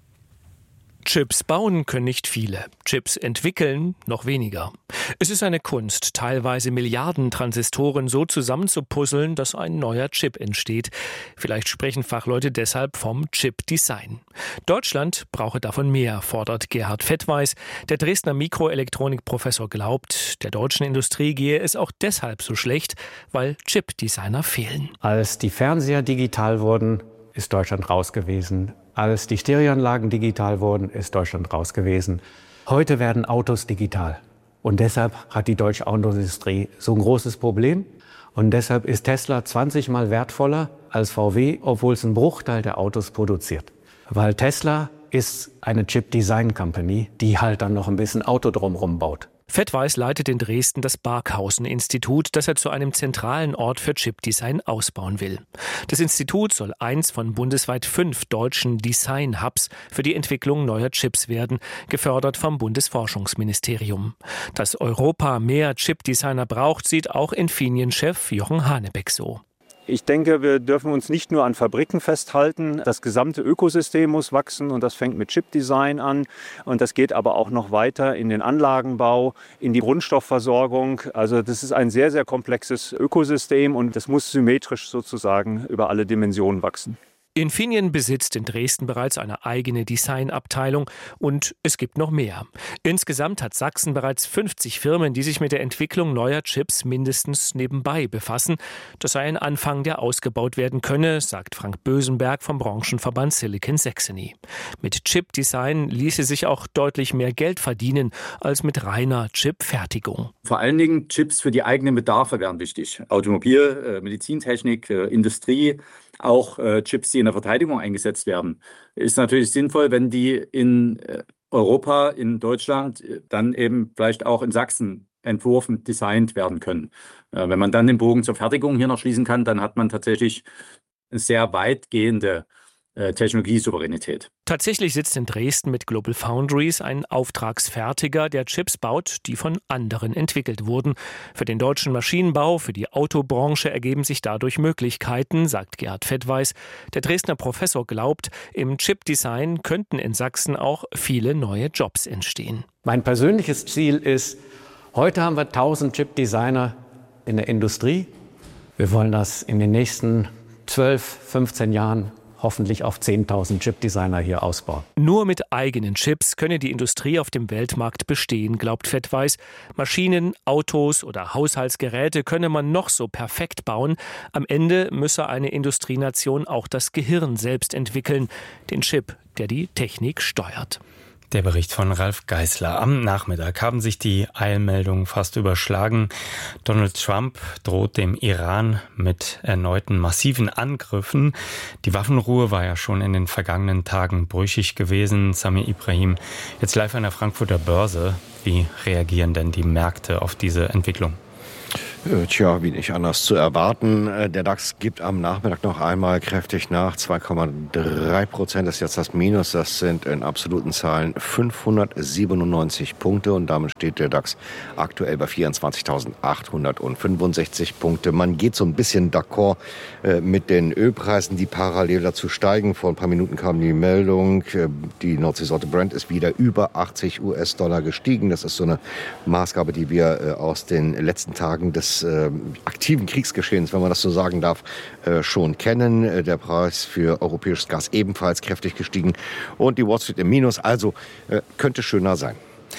Chips bauen können nicht viele, Chips entwickeln noch weniger. Es ist eine Kunst, teilweise Milliarden Transistoren so zusammenzupuzzeln, dass ein neuer Chip entsteht. Vielleicht sprechen Fachleute deshalb vom Chip-Design. Deutschland brauche davon mehr, fordert Gerhard Fettweis. Der Dresdner Mikroelektronikprofessor glaubt, der deutschen Industrie gehe es auch deshalb so schlecht, weil Chip-Designer fehlen. Als die Fernseher digital wurden, ist Deutschland raus gewesen. Als die Stereoanlagen digital wurden, ist Deutschland raus gewesen. Heute werden Autos digital. Und deshalb hat die deutsche Autoindustrie so ein großes Problem. Und deshalb ist Tesla zwanzig Mal wertvoller als V W, obwohl es einen Bruchteil der Autos produziert. Weil Tesla ist eine Chip-Design-Company, die halt dann noch ein bisschen Auto drumherum baut. Fettweis leitet in Dresden das Barkhausen-Institut, das er zu einem zentralen Ort für Chip-Design ausbauen will. Das Institut soll eins von bundesweit fünf deutschen Design-Hubs für die Entwicklung neuer Chips werden, gefördert vom Bundesforschungsministerium. Dass Europa mehr Chip-Designer braucht, sieht auch Infineon-Chef Jochen Hanebeck so. Ich denke, wir dürfen uns nicht nur an Fabriken festhalten. Das gesamte Ökosystem muss wachsen und das fängt mit Chip-Design an. Und das geht aber auch noch weiter in den Anlagenbau, in die Grundstoffversorgung. Also das ist ein sehr, sehr komplexes Ökosystem und das muss symmetrisch sozusagen über alle Dimensionen wachsen. Infineon besitzt in Dresden bereits eine eigene Designabteilung und es gibt noch mehr. Insgesamt hat Sachsen bereits fünfzig Firmen, die sich mit der Entwicklung neuer Chips mindestens nebenbei befassen. Das sei ein Anfang, der ausgebaut werden könne, sagt Frank Bösenberg vom Branchenverband Silicon Saxony. Mit Chip-Design ließe sich auch deutlich mehr Geld verdienen als mit reiner Chip-Fertigung. Vor allen Dingen Chips für die eigenen Bedarfe wären wichtig. Automobil, Medizintechnik, Industrie, auch Chips, die in der Verteidigung eingesetzt werden. Ist natürlich sinnvoll, wenn die in Europa, in Deutschland, dann eben vielleicht auch in Sachsen entworfen, designt werden können. Wenn man dann den Bogen zur Fertigung hier noch schließen kann, dann hat man tatsächlich eine sehr weitgehende Technologiesouveränität. Tatsächlich sitzt in Dresden mit Global Foundries ein Auftragsfertiger, der Chips baut, die von anderen entwickelt wurden. Für den deutschen Maschinenbau, für die Autobranche ergeben sich dadurch Möglichkeiten, sagt Gerhard Fettweis. Der Dresdner Professor glaubt, im Chip-Design könnten in Sachsen auch viele neue Jobs entstehen. Mein persönliches Ziel ist, heute haben wir tausend Chip-Designer in der Industrie. Wir wollen das in den nächsten zwölf, fünfzehn Jahren hoffentlich auf zehntausend Chipdesigner hier ausbauen. Nur mit eigenen Chips könne die Industrie auf dem Weltmarkt bestehen, glaubt Fettweis. Maschinen, Autos oder Haushaltsgeräte könne man noch so perfekt bauen. Am Ende müsse eine Industrienation auch das Gehirn selbst entwickeln, den Chip, der die Technik steuert. Der Bericht von Ralf Geißler. Am Nachmittag haben sich die Eilmeldungen fast überschlagen. Donald Trump droht dem Iran mit erneuten massiven Angriffen. Die Waffenruhe war ja schon in den vergangenen Tagen brüchig gewesen. Samir Ibrahim, jetzt live an der Frankfurter Börse. Wie reagieren denn die Märkte auf diese Entwicklung? Tja, wie nicht anders zu erwarten. Der DAX gibt am Nachmittag noch einmal kräftig nach. zwei Komma drei Prozent ist jetzt das Minus. Das sind in absoluten Zahlen fünfhundertsiebenundneunzig Punkte. Und damit steht der DAX aktuell bei vierundzwanzigtausendachthundertfünfundsechzig Punkte. Man geht so ein bisschen d'accord mit den Ölpreisen, die parallel dazu steigen. Vor ein paar Minuten kam die Meldung, die Nordseesorte Brent ist wieder über achtzig US-Dollar gestiegen. Das ist so eine Maßgabe, die wir aus den letzten Tagen des Äh, aktiven Kriegsgeschehens, wenn man das so sagen darf, äh, schon kennen. Äh, der Preis für europäisches Gas ebenfalls kräftig gestiegen und die Wall Street im Minus, also äh, könnte schöner sein.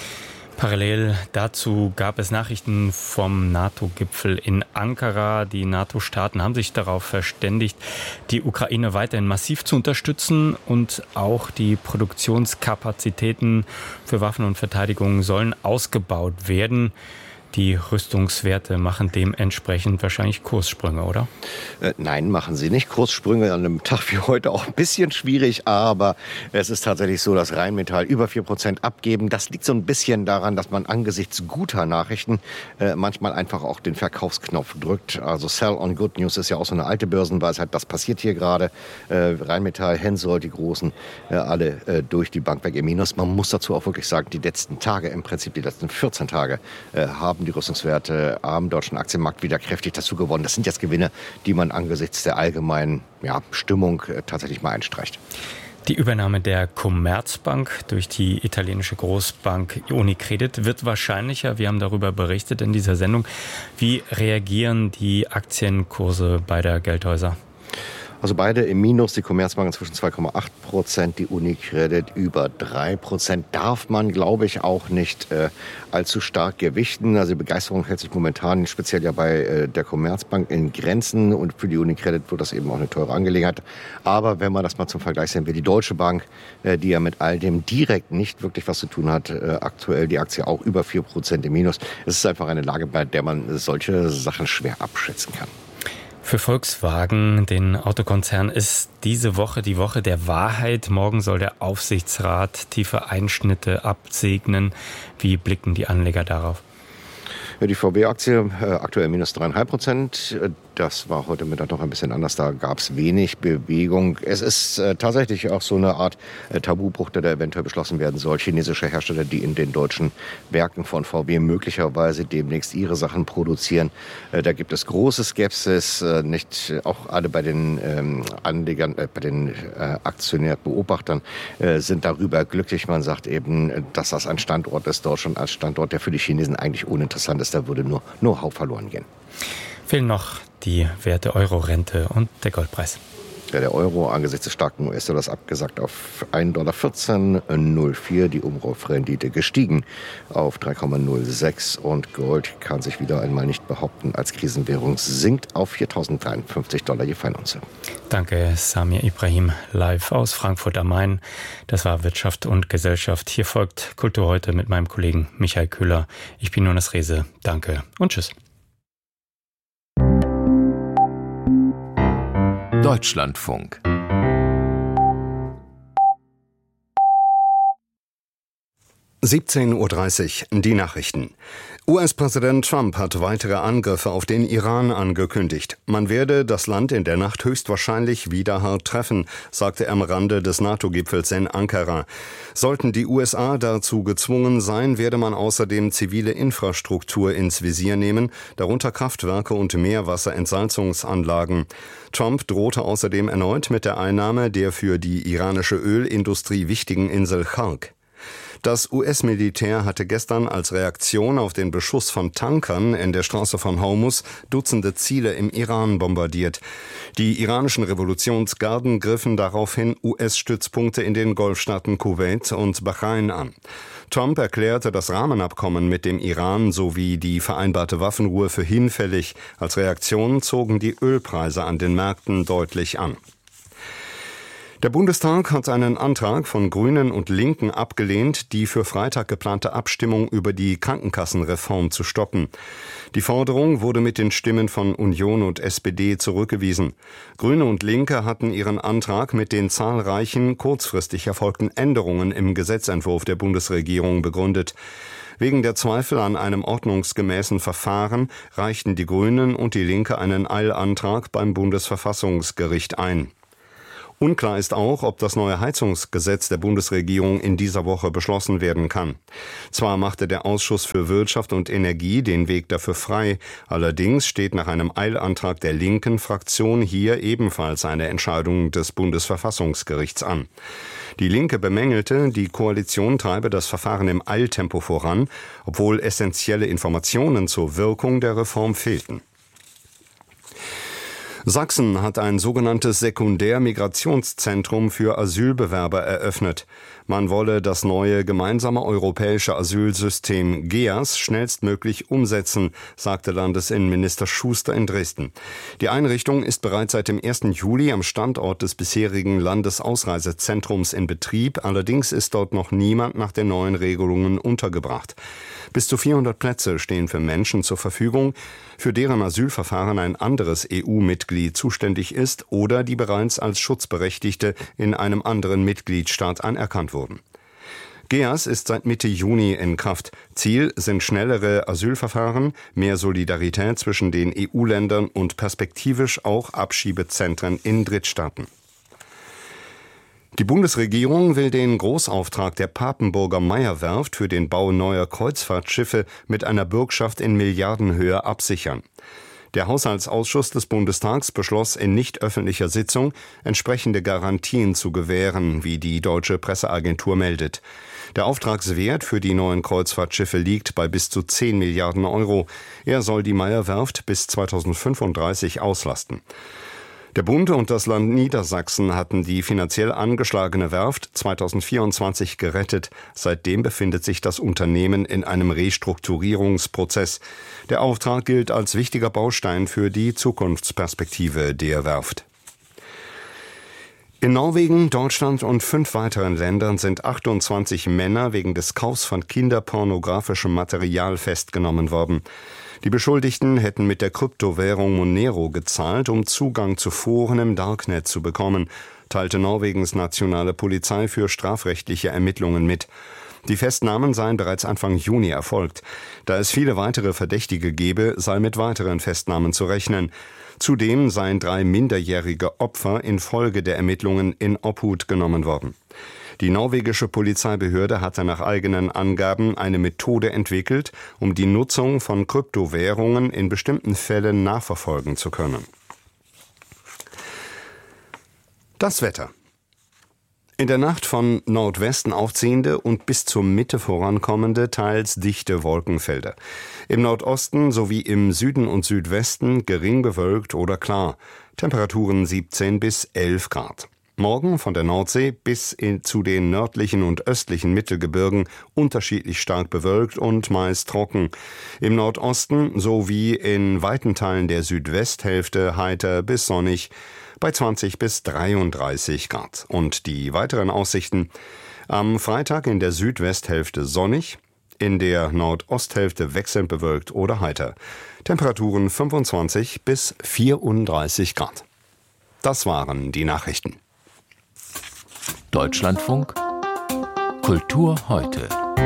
Parallel dazu gab es Nachrichten vom NATO-Gipfel in Ankara. Die NATO-Staaten haben sich darauf verständigt, die Ukraine weiterhin massiv zu unterstützen und auch die Produktionskapazitäten für Waffen und Verteidigung sollen ausgebaut werden. Die Rüstungswerte machen dementsprechend wahrscheinlich Kurssprünge, oder? Äh, nein, machen sie nicht. Kurssprünge an einem Tag wie heute auch ein bisschen schwierig, aber es ist tatsächlich so, dass Rheinmetall über vier Prozent abgeben. Das liegt so ein bisschen daran, dass man angesichts guter Nachrichten äh, manchmal einfach auch den Verkaufsknopf drückt. Also Sell on Good News ist ja auch so eine alte Börsenweisheit. Das passiert hier gerade. Äh, Rheinmetall, Hensoldt, die Großen, äh, alle äh, durch die Bank weg im Minus. Man muss dazu auch wirklich sagen, die letzten Tage, im Prinzip die letzten vierzehn Tage, äh, haben die Rüstungswerte am deutschen Aktienmarkt wieder kräftig dazu gewonnen. Das sind jetzt Gewinne, die man angesichts der allgemeinen ja, Stimmung äh, tatsächlich mal einstreicht. Die Übernahme der Commerzbank durch die italienische Großbank Unicredit wird wahrscheinlicher. Wir haben darüber berichtet in dieser Sendung. Wie reagieren die Aktienkurse beider Geldhäuser? Also beide im Minus, die Commerzbank inzwischen zwei Komma acht Prozent, die Unicredit über drei Prozent. Darf man, glaube ich, auch nicht äh, allzu stark gewichten. Also die Begeisterung hält sich momentan speziell ja bei äh, der Commerzbank in Grenzen und für die Unicredit wird das eben auch eine teure Angelegenheit. Aber wenn man das mal zum Vergleich sehen will, die Deutsche Bank, äh, die ja mit all dem direkt nicht wirklich was zu tun hat, äh, aktuell die Aktie auch über vier Prozent im Minus. Es ist einfach eine Lage, bei der man solche Sachen schwer abschätzen kann. Für Volkswagen, den Autokonzern, ist diese Woche die Woche der Wahrheit. Morgen soll der Aufsichtsrat tiefe Einschnitte absegnen. Wie blicken die Anleger darauf? Die V W-Aktie äh, aktuell minus dreieinhalb Prozent. Das war heute Mittag noch ein bisschen anders. Da gab es wenig Bewegung. Es ist äh, tatsächlich auch so eine Art äh, Tabubruch, der da eventuell beschlossen werden soll. Chinesische Hersteller, die in den deutschen Werken von V W möglicherweise demnächst ihre Sachen produzieren. Äh, da gibt es große Skepsis. Äh, nicht auch alle bei den ähm, Anlegern, äh, bei den äh, Aktionärbeobachtern äh, sind darüber glücklich. Man sagt eben, dass das ein Standort ist, Deutschland als Standort, der für die Chinesen eigentlich uninteressant ist. Da würde nur Know-how verloren gehen. Fehlen noch die Werte Euro-Rente und der Goldpreis. Ja, der Euro angesichts des starken U S-Dollars abgesackt auf ein Komma vierzehn null vier. Die Umlaufrendite gestiegen auf drei Komma null sechs. Und Gold kann sich wieder einmal nicht behaupten als Krisenwährung. Sinkt auf viertausenddreiundfünfzig Dollar je Feinunze. Danke, Samir Ibrahim, live aus Frankfurt am Main. Das war Wirtschaft und Gesellschaft. Hier folgt Kultur heute mit meinem Kollegen Michael Köhler. Ich bin Jonas Rehse. Danke und tschüss. Deutschlandfunk. siebzehn Uhr dreißig, die Nachrichten. U S-Präsident Trump hat weitere Angriffe auf den Iran angekündigt. Man werde das Land in der Nacht höchstwahrscheinlich wieder hart treffen, sagte er am Rande des NATO-Gipfels in Ankara. Sollten die U S A dazu gezwungen sein, werde man außerdem zivile Infrastruktur ins Visier nehmen, darunter Kraftwerke und Meerwasserentsalzungsanlagen. Trump drohte außerdem erneut mit der Einnahme der für die iranische Ölindustrie wichtigen Insel Chark. Das U S-Militär hatte gestern als Reaktion auf den Beschuss von Tankern in der Straße von Hormuz Dutzende Ziele im Iran bombardiert. Die iranischen Revolutionsgarden griffen daraufhin U S-Stützpunkte in den Golfstaaten Kuwait und Bahrain an. Trump erklärte das Rahmenabkommen mit dem Iran sowie die vereinbarte Waffenruhe für hinfällig. Als Reaktion zogen die Ölpreise an den Märkten deutlich an. Der Bundestag hat einen Antrag von Grünen und Linken abgelehnt, die für Freitag geplante Abstimmung über die Krankenkassenreform zu stoppen. Die Forderung wurde mit den Stimmen von Union und S P D zurückgewiesen. Grüne und Linke hatten ihren Antrag mit den zahlreichen kurzfristig erfolgten Änderungen im Gesetzentwurf der Bundesregierung begründet. Wegen der Zweifel an einem ordnungsgemäßen Verfahren reichten die Grünen und die Linke einen Eilantrag beim Bundesverfassungsgericht ein. Unklar ist auch, ob das neue Heizungsgesetz der Bundesregierung in dieser Woche beschlossen werden kann. Zwar machte der Ausschuss für Wirtschaft und Energie den Weg dafür frei, allerdings steht nach einem Eilantrag der linken Fraktion hier ebenfalls eine Entscheidung des Bundesverfassungsgerichts an. Die Linke bemängelte, die Koalition treibe das Verfahren im Eiltempo voran, obwohl essentielle Informationen zur Wirkung der Reform fehlten. Sachsen hat ein sogenanntes Sekundärmigrationszentrum für Asylbewerber eröffnet. Man wolle das neue gemeinsame europäische Asylsystem G E A S schnellstmöglich umsetzen, sagte Landesinnenminister Schuster in Dresden. Die Einrichtung ist bereits seit dem ersten Juli am Standort des bisherigen Landesausreisezentrums in Betrieb. Allerdings ist dort noch niemand nach den neuen Regelungen untergebracht. Bis zu vierhundert Plätze stehen für Menschen zur Verfügung, für deren Asylverfahren ein anderes E U-Mitglied zuständig ist oder die bereits als Schutzberechtigte in einem anderen Mitgliedstaat anerkannt wurden. G E A S ist seit Mitte Juni in Kraft. Ziel sind schnellere Asylverfahren, mehr Solidarität zwischen den E U-Ländern und perspektivisch auch Abschiebezentren in Drittstaaten. Die Bundesregierung will den Großauftrag der Papenburger Meyer-Werft für den Bau neuer Kreuzfahrtschiffe mit einer Bürgschaft in Milliardenhöhe absichern. Der Haushaltsausschuss des Bundestags beschloss in nicht öffentlicher Sitzung, entsprechende Garantien zu gewähren, wie die deutsche Presseagentur meldet. Der Auftragswert für die neuen Kreuzfahrtschiffe liegt bei bis zu zehn Milliarden Euro. Er soll die Meyer-Werft bis zweitausendfünfunddreißig auslasten. Der Bund und das Land Niedersachsen hatten die finanziell angeschlagene Werft zweitausendvierundzwanzig gerettet. Seitdem befindet sich das Unternehmen in einem Restrukturierungsprozess. Der Auftrag gilt als wichtiger Baustein für die Zukunftsperspektive der Werft. In Norwegen, Deutschland und fünf weiteren Ländern sind achtundzwanzig Männer wegen des Kaufs von kinderpornografischem Material festgenommen worden. Die Beschuldigten hätten mit der Kryptowährung Monero gezahlt, um Zugang zu Foren im Darknet zu bekommen, teilte Norwegens nationale Polizei für strafrechtliche Ermittlungen mit. Die Festnahmen seien bereits Anfang Juni erfolgt. Da es viele weitere Verdächtige gebe, sei mit weiteren Festnahmen zu rechnen. Zudem seien drei minderjährige Opfer infolge der Ermittlungen in Obhut genommen worden. Die norwegische Polizeibehörde hatte nach eigenen Angaben eine Methode entwickelt, um die Nutzung von Kryptowährungen in bestimmten Fällen nachverfolgen zu können. Das Wetter. In der Nacht von Nordwesten aufziehende und bis zur Mitte vorankommende, teils dichte Wolkenfelder. Im Nordosten sowie im Süden und Südwesten gering bewölkt oder klar. Temperaturen siebzehn bis elf Grad. Morgen von der Nordsee bis in, zu den nördlichen und östlichen Mittelgebirgen unterschiedlich stark bewölkt und meist trocken. Im Nordosten sowie in weiten Teilen der Südwesthälfte heiter bis sonnig bei zwanzig bis dreiunddreißig Grad. Und die weiteren Aussichten: am Freitag in der Südwesthälfte sonnig, in der Nordosthälfte wechselnd bewölkt oder heiter. Temperaturen fünfundzwanzig bis vierunddreißig Grad. Das waren die Nachrichten. Deutschlandfunk Kultur heute.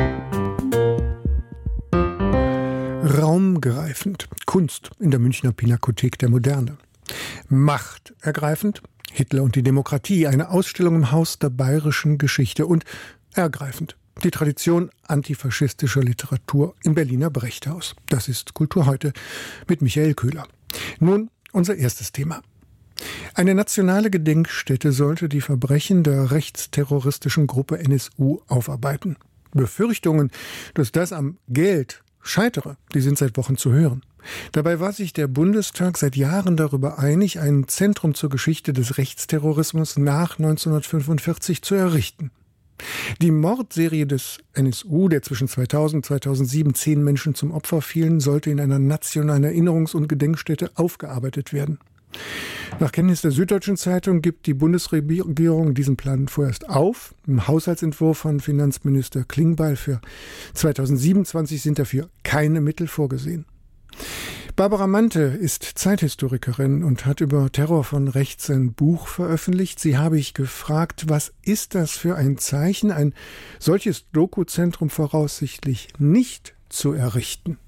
Raumgreifend. Kunst in der Münchner Pinakothek der Moderne. Machtergreifend. Hitler und die Demokratie. Eine Ausstellung im Haus der bayerischen Geschichte. Und ergreifend. Die Tradition antifaschistischer Literatur im Berliner Brechthaus. Das ist Kultur heute mit Michael Köhler. Nun unser erstes Thema. Eine nationale Gedenkstätte sollte die Verbrechen der rechtsterroristischen Gruppe N S U aufarbeiten. Befürchtungen, dass das am Geld scheitere, die sind seit Wochen zu hören. Dabei war sich der Bundestag seit Jahren darüber einig, ein Zentrum zur Geschichte des Rechtsterrorismus nach neunzehnhundertfünfundvierzig zu errichten. Die Mordserie des N S U, der zwischen zweitausend und zweitausendsieben zehn Menschen zum Opfer fielen, sollte in einer nationalen Erinnerungs- und Gedenkstätte aufgearbeitet werden. Nach Kenntnis der Süddeutschen Zeitung gibt die Bundesregierung diesen Plan vorerst auf. Im Haushaltsentwurf von Finanzminister Klingbeil für zweitausendsiebenundzwanzig sind dafür keine Mittel vorgesehen. Barbara Mante ist Zeithistorikerin und hat über Terror von rechts ein Buch veröffentlicht. Sie habe ich gefragt, was ist das für ein Zeichen, ein solches Doku-Zentrum voraussichtlich nicht zu errichten?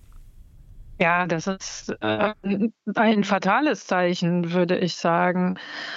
Ja, das ist äh, ein fatales Zeichen, würde ich sagen.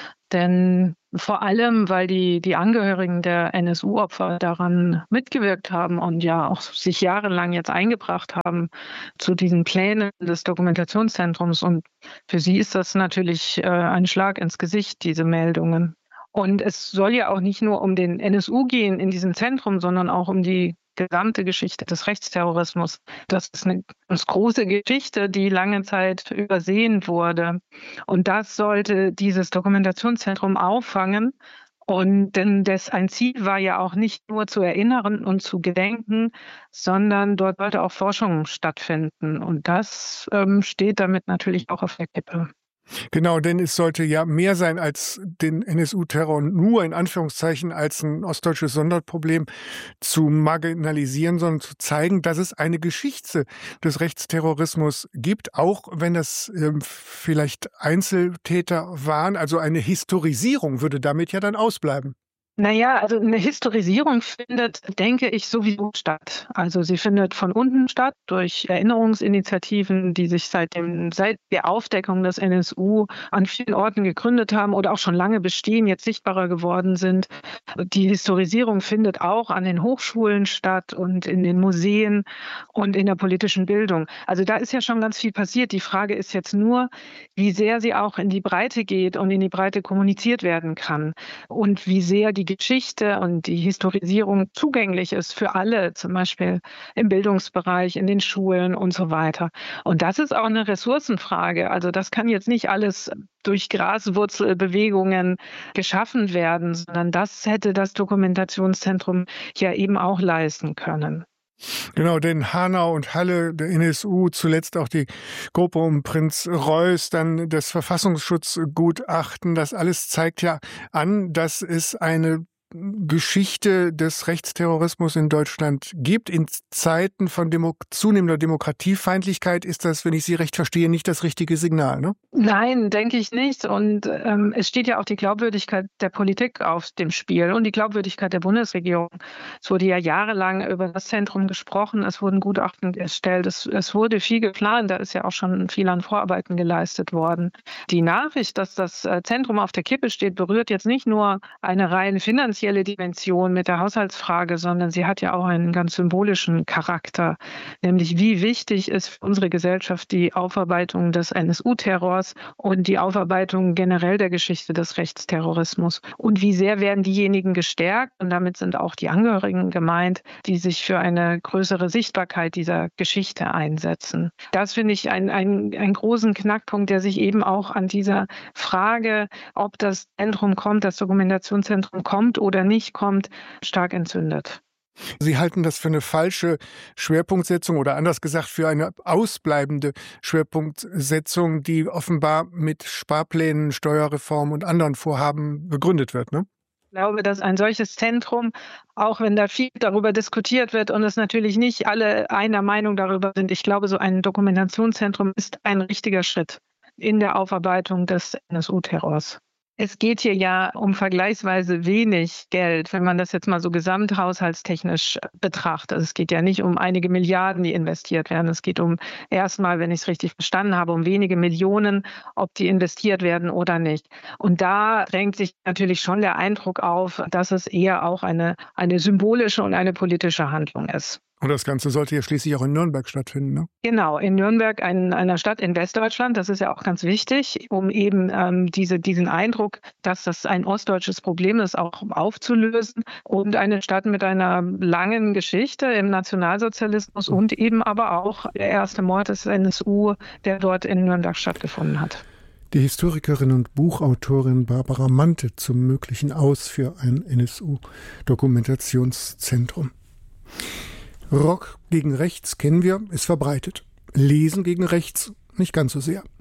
Denn vor allem, weil die, die Angehörigen der N S U-Opfer daran mitgewirkt haben und ja auch sich jahrelang jetzt eingebracht haben zu diesen Plänen des Dokumentationszentrums. Und für sie ist das natürlich äh, ein Schlag ins Gesicht, diese Meldungen. Und es soll ja auch nicht nur um den N S U gehen in diesem Zentrum, sondern auch um die gesamte Geschichte des Rechtsterrorismus. Das ist eine ganz große Geschichte, die lange Zeit übersehen wurde. Und das sollte dieses Dokumentationszentrum auffangen. Und denn das ein Ziel war ja auch nicht nur zu erinnern und zu gedenken, sondern dort sollte auch Forschung stattfinden. Und das ähm, steht damit natürlich auch auf der Kippe. Genau, denn es sollte ja mehr sein als den N S U-Terror nur in Anführungszeichen als ein ostdeutsches Sonderproblem zu marginalisieren, sondern zu zeigen, dass es eine Geschichte des Rechtsterrorismus gibt, auch wenn das äh, vielleicht Einzeltäter waren. Also eine Historisierung würde damit ja dann ausbleiben. Naja, also eine Historisierung findet, denke ich, sowieso statt. Also sie findet von unten statt durch Erinnerungsinitiativen, die sich seit, dem, seit der Aufdeckung des N S U an vielen Orten gegründet haben oder auch schon lange bestehen, jetzt sichtbarer geworden sind. Die Historisierung findet auch an den Hochschulen statt und in den Museen und in der politischen Bildung. Also da ist ja schon ganz viel passiert. Die Frage ist jetzt nur, wie sehr sie auch in die Breite geht und in die Breite kommuniziert werden kann und wie sehr die Geschichte und die Historisierung zugänglich ist für alle, zum Beispiel im Bildungsbereich, in den Schulen und so weiter. Und das ist auch eine Ressourcenfrage. Also das kann jetzt nicht alles durch Graswurzelbewegungen geschaffen werden, sondern das hätte das Dokumentationszentrum ja eben auch leisten können. Genau, denn Hanau und Halle, der N S U, zuletzt auch die Gruppe um Prinz Reuß, dann das Verfassungsschutzgutachten, das alles zeigt ja an, dass es eine Geschichte des Rechtsterrorismus in Deutschland gibt. In Zeiten von Demo- zunehmender Demokratiefeindlichkeit ist das, wenn ich Sie recht verstehe, nicht das richtige Signal, ne? Nein, denke ich nicht. Und ähm, es steht ja auch die Glaubwürdigkeit der Politik auf dem Spiel und die Glaubwürdigkeit der Bundesregierung. Es wurde ja jahrelang über das Zentrum gesprochen, es wurden Gutachten erstellt, es, es wurde viel geplant, da ist ja auch schon viel an Vorarbeiten geleistet worden. Die Nachricht, dass das Zentrum auf der Kippe steht, berührt jetzt nicht nur eine rein finanzielle Dimension mit der Haushaltsfrage, sondern sie hat ja auch einen ganz symbolischen Charakter, nämlich wie wichtig ist für unsere Gesellschaft die Aufarbeitung des N S U-Terrors und die Aufarbeitung generell der Geschichte des Rechtsterrorismus und wie sehr werden diejenigen gestärkt und damit sind auch die Angehörigen gemeint, die sich für eine größere Sichtbarkeit dieser Geschichte einsetzen. Das finde ich einen, einen, einen großen Knackpunkt, der sich eben auch an dieser Frage, ob das Zentrum kommt, das Dokumentationszentrum kommt oder nicht kommt, stark entzündet. Sie halten das für eine falsche Schwerpunktsetzung oder anders gesagt für eine ausbleibende Schwerpunktsetzung, die offenbar mit Sparplänen, Steuerreform und anderen Vorhaben begründet wird, ne? Ich glaube, dass ein solches Zentrum, auch wenn da viel darüber diskutiert wird und es natürlich nicht alle einer Meinung darüber sind, ich glaube, so ein Dokumentationszentrum ist ein richtiger Schritt in der Aufarbeitung des N S U-Terrors. Es geht hier ja um vergleichsweise wenig Geld, wenn man das jetzt mal so gesamthaushaltstechnisch betrachtet. Es geht ja nicht um einige Milliarden, die investiert werden. Es geht um erstmal, wenn ich es richtig verstanden habe, um wenige Millionen, ob die investiert werden oder nicht. Und da drängt sich natürlich schon der Eindruck auf, dass es eher auch eine, eine symbolische und eine politische Handlung ist. Und das Ganze sollte ja schließlich auch in Nürnberg stattfinden, ne? Genau, in Nürnberg, ein, einer Stadt in Westdeutschland. Das ist ja auch ganz wichtig, um eben ähm, diese, diesen Eindruck, dass das ein ostdeutsches Problem ist, auch aufzulösen. Und eine Stadt mit einer langen Geschichte im Nationalsozialismus und eben aber auch der erste Mord des N S U, der dort in Nürnberg stattgefunden hat. Die Historikerin und Buchautorin Barbara Mante zum möglichen Aus für ein N S U-Dokumentationszentrum. Rock gegen rechts kennen wir, ist verbreitet. Lesen gegen rechts nicht ganz so sehr.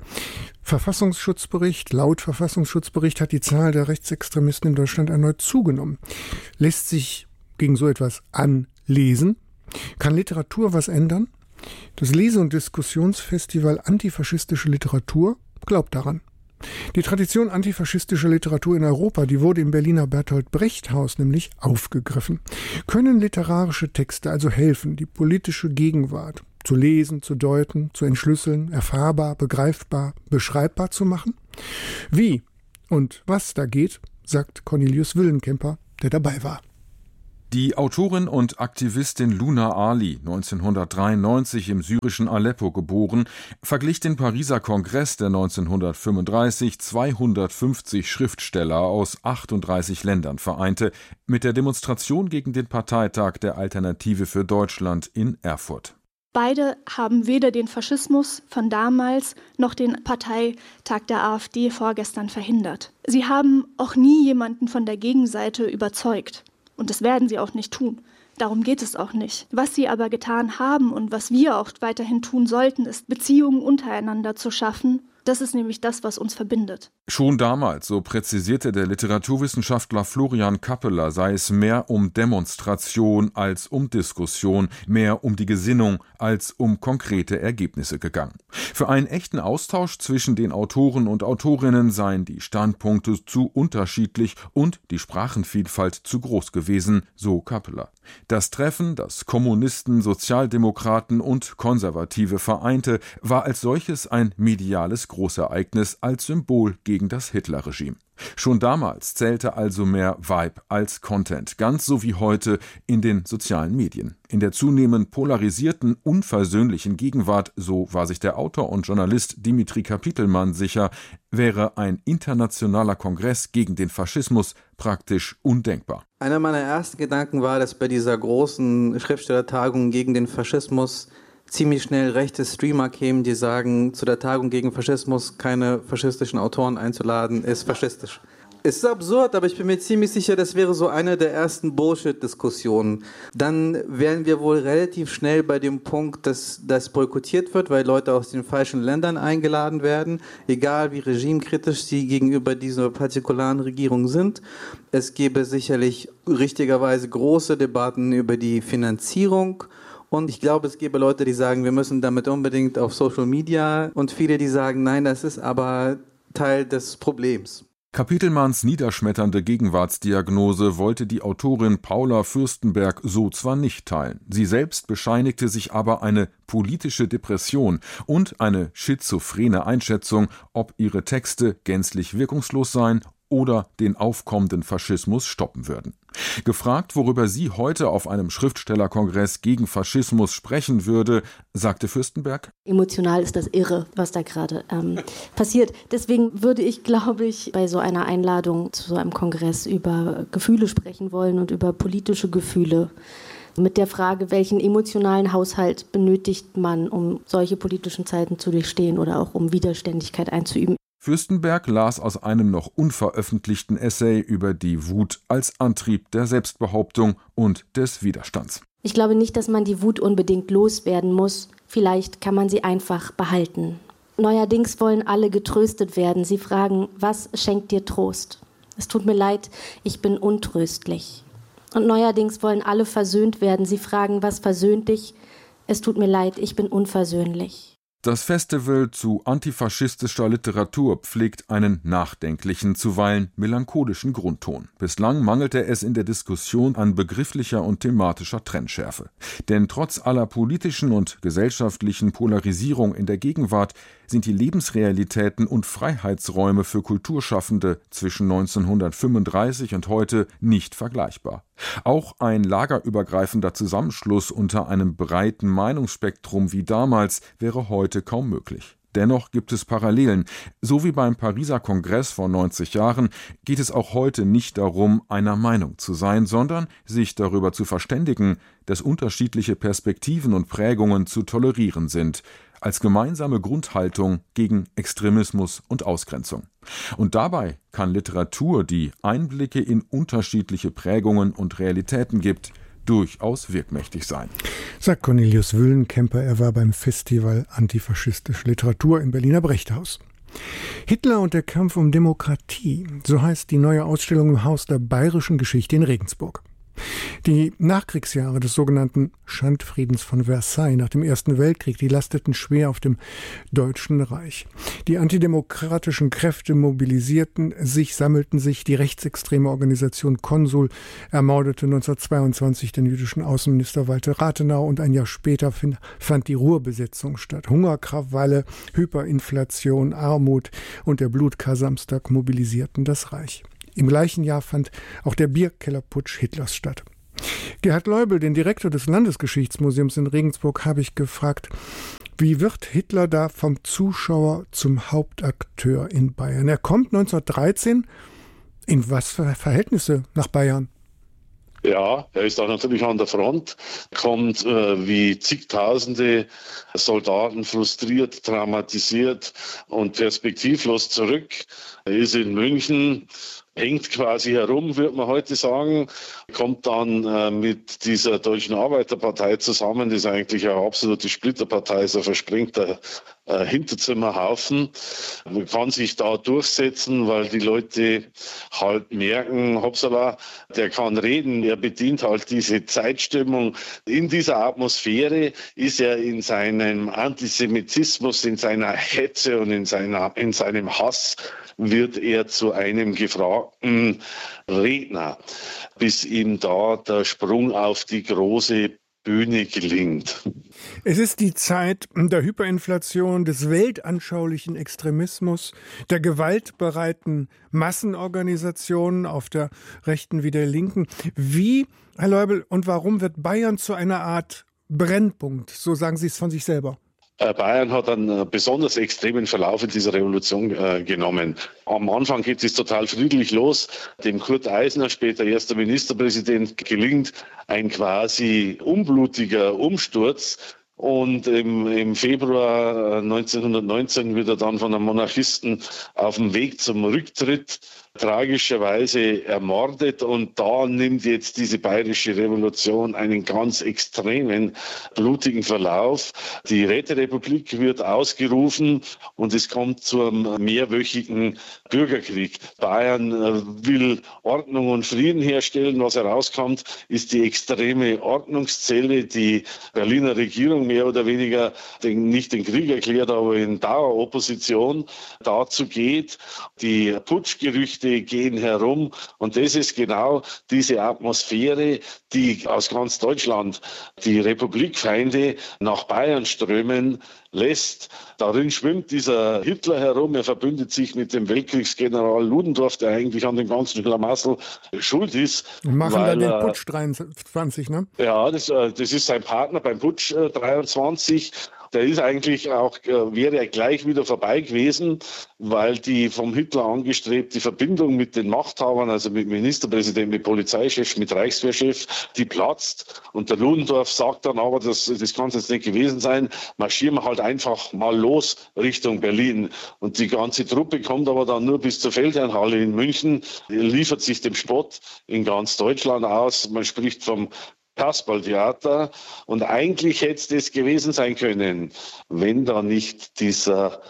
Verfassungsschutzbericht, laut Verfassungsschutzbericht hat die Zahl der Rechtsextremisten in Deutschland erneut zugenommen. Lässt sich gegen so etwas anlesen? Kann Literatur was ändern? Das Lese- und Diskussionsfestival Antifaschistische Literatur glaubt daran. Die Tradition antifaschistischer Literatur in Europa, die wurde im Berliner Bertolt Brecht Haus nämlich aufgegriffen. Können literarische Texte also helfen, die politische Gegenwart zu lesen, zu deuten, zu entschlüsseln, erfahrbar, begreifbar, beschreibbar zu machen? Wie und was da geht, sagt Cornelius Willenkemper, der dabei war. Die Autorin und Aktivistin Luna Ali, neunzehnhundertdreiundneunzig im syrischen Aleppo geboren, verglich den Pariser Kongress, der neunzehnhundertfünfunddreißig zweihundertfünfzig Schriftsteller aus achtunddreißig Ländern vereinte, mit der Demonstration gegen den Parteitag der Alternative für Deutschland in Erfurt. Beide haben weder den Faschismus von damals noch den Parteitag der AfD vorgestern verhindert. Sie haben auch nie jemanden von der Gegenseite überzeugt. Und das werden sie auch nicht tun. Darum geht es auch nicht. Was sie aber getan haben und was wir auch weiterhin tun sollten, ist, Beziehungen untereinander zu schaffen. Das ist nämlich das, was uns verbindet. Schon damals, so präzisierte der Literaturwissenschaftler Florian Kappeler, sei es mehr um Demonstration als um Diskussion, mehr um die Gesinnung als um konkrete Ergebnisse gegangen. Für einen echten Austausch zwischen den Autoren und Autorinnen seien die Standpunkte zu unterschiedlich und die Sprachenvielfalt zu groß gewesen, so Kappeler. Das Treffen, das Kommunisten, Sozialdemokraten und Konservative vereinte, war als solches ein mediales Großereignis als Symbol gegen das Hitlerregime. Schon damals zählte also mehr Vibe als Content, ganz so wie heute in den sozialen Medien. In der zunehmend polarisierten, unversöhnlichen Gegenwart, so war sich der Autor und Journalist Dimitri Kapitelmann sicher, wäre ein internationaler Kongress gegen den Faschismus praktisch undenkbar. Einer meiner ersten Gedanken war, dass bei dieser großen Schriftstellertagung gegen den Faschismus ziemlich schnell rechte Streamer kämen, die sagen, zu der Tagung gegen Faschismus keine faschistischen Autoren einzuladen, ist faschistisch. Es ist absurd, aber ich bin mir ziemlich sicher, das wäre so eine der ersten Bullshit-Diskussionen. Dann wären wir wohl relativ schnell bei dem Punkt, dass das boykottiert wird, weil Leute aus den falschen Ländern eingeladen werden, egal wie regimekritisch sie gegenüber dieser partikularen Regierung sind. Es gäbe sicherlich richtigerweise große Debatten über die Finanzierung. Und ich glaube, es gäbe Leute, die sagen, wir müssen damit unbedingt auf Social Media. Und viele, die sagen, nein, das ist aber Teil des Problems. Kapitelmanns niederschmetternde Gegenwartsdiagnose wollte die Autorin Paula Fürstenberg so zwar nicht teilen. Sie selbst bescheinigte sich aber eine politische Depression und eine schizophrene Einschätzung, ob ihre Texte gänzlich wirkungslos seien oder den aufkommenden Faschismus stoppen würden. Gefragt, worüber sie heute auf einem Schriftstellerkongress gegen Faschismus sprechen würde, sagte Fürstenberg: Emotional ist das irre, was da gerade ähm, passiert. Deswegen würde ich, glaube ich, bei so einer Einladung zu so einem Kongress über Gefühle sprechen wollen und über politische Gefühle. Mit der Frage, welchen emotionalen Haushalt benötigt man, um solche politischen Zeiten zu durchstehen oder auch um Widerständigkeit einzuüben. Fürstenberg las aus einem noch unveröffentlichten Essay über die Wut als Antrieb der Selbstbehauptung und des Widerstands. Ich glaube nicht, dass man die Wut unbedingt loswerden muss. Vielleicht kann man sie einfach behalten. Neuerdings wollen alle getröstet werden. Sie fragen, was schenkt dir Trost? Es tut mir leid, ich bin untröstlich. Und neuerdings wollen alle versöhnt werden. Sie fragen, was versöhnt dich? Es tut mir leid, ich bin unversöhnlich. Das Festival zu antifaschistischer Literatur pflegt einen nachdenklichen, zuweilen melancholischen Grundton. Bislang mangelte es in der Diskussion an begrifflicher und thematischer Trennschärfe. Denn trotz aller politischen und gesellschaftlichen Polarisierung in der Gegenwart sind die Lebensrealitäten und Freiheitsräume für Kulturschaffende zwischen neunzehnhundertfünfunddreißig und heute nicht vergleichbar. Auch ein lagerübergreifender Zusammenschluss unter einem breiten Meinungsspektrum wie damals wäre heute kaum möglich. Dennoch gibt es Parallelen. So wie beim Pariser Kongress vor neunzig Jahren geht es auch heute nicht darum, einer Meinung zu sein, sondern sich darüber zu verständigen, dass unterschiedliche Perspektiven und Prägungen zu tolerieren sind, als gemeinsame Grundhaltung gegen Extremismus und Ausgrenzung. Und dabei kann Literatur, die Einblicke in unterschiedliche Prägungen und Realitäten gibt, durchaus wirkmächtig sein. Sagt Cornelius Wüllenkemper, er war beim Festival Antifaschistische Literatur im Berliner Brechthaus. Hitler und der Kampf um Demokratie, so heißt die neue Ausstellung im Haus der Bayerischen Geschichte in Regensburg. Die Nachkriegsjahre des sogenannten Schandfriedens von Versailles nach dem Ersten Weltkrieg, die lasteten schwer auf dem Deutschen Reich. Die antidemokratischen Kräfte mobilisierten sich, sammelten sich. Die rechtsextreme Organisation Konsul ermordete neunzehnhundertzweiundzwanzig den jüdischen Außenminister Walter Rathenau und ein Jahr später fand die Ruhrbesetzung statt. Hungerkrawalle, Hyperinflation, Armut und der Blutkar-Samstag mobilisierten das Reich. Im gleichen Jahr fand auch der Bierkellerputsch Hitlers statt. Gerhard Leubel, den Direktor des Landesgeschichtsmuseums in Regensburg, habe ich gefragt, wie wird Hitler da vom Zuschauer zum Hauptakteur in Bayern? Er kommt neunzehnhundertdreizehn. In was für Verhältnisse nach Bayern? Ja, er ist auch natürlich an der Front, kommt äh, wie zigtausende Soldaten frustriert, traumatisiert und perspektivlos zurück. Er ist in München, hängt quasi herum, würde man heute sagen, kommt dann äh, mit dieser Deutschen Arbeiterpartei zusammen, das ist eigentlich eine absolute Splitterpartei, so ein versprengter äh, Hinterzimmerhaufen. Man kann sich da durchsetzen, weil die Leute halt merken, hoppsala, der kann reden, er bedient halt diese Zeitstimmung. In dieser Atmosphäre ist er in seinem Antisemitismus, in seiner Hetze und in, seiner, in seinem Hass wird er zu einem gefragten Redner, bis ihm da der Sprung auf die große Bühne gelingt. Es ist die Zeit der Hyperinflation, des weltanschaulichen Extremismus, der gewaltbereiten Massenorganisationen auf der rechten wie der linken. Wie, Herr Leubel, und warum wird Bayern zu einer Art Brennpunkt? So sagen Sie es von sich selber. Bayern hat einen besonders extremen Verlauf in dieser Revolution äh, genommen. Am Anfang geht es total friedlich los. Dem Kurt Eisner, später erster Ministerpräsident, gelingt ein quasi unblutiger Umsturz. Und im, im Februar neunzehnhundertneunzehn wird er dann von einem Monarchisten auf dem Weg zum Rücktritt tragischerweise ermordet. Und da nimmt jetzt diese bayerische Revolution einen ganz extremen, blutigen Verlauf. Die Räterepublik wird ausgerufen und es kommt zu einem mehrwöchigen Bürgerkrieg. Bayern will Ordnung und Frieden herstellen. Was herauskommt, ist die extreme Ordnungszelle, die Berliner Regierung mehr oder weniger den, nicht den Krieg erklärt, aber in Daueropposition dazu geht. Die Putschgerüchte gehen herum und das ist genau diese Atmosphäre, die aus ganz Deutschland die Republikfeinde nach Bayern strömen lässt. Darin schwimmt dieser Hitler herum, er verbündet sich mit dem Weltkriegsgeneral Ludendorff, der eigentlich an dem ganzen Schlamassel schuld ist. Wir machen weil, dann den Putsch dreiundzwanzig, ne? Ja, das, das ist sein Partner beim Putsch dreiundzwanzig. Der ist eigentlich auch, wäre er gleich wieder vorbei gewesen, weil die vom Hitler angestrebte Verbindung mit den Machthabern, also mit Ministerpräsident, mit Polizeichef, mit Reichswehrchef, die platzt. Und der Ludendorff sagt dann aber, das, das kann es jetzt nicht gewesen sein, marschieren wir halt einfach mal los Richtung Berlin. Und die ganze Truppe kommt aber dann nur bis zur Feldherrnhalle in München, liefert sich dem Spott in ganz Deutschland aus. Man spricht vom Kasperltheater. Und eigentlich hätte es gewesen sein können, wenn da nicht dieser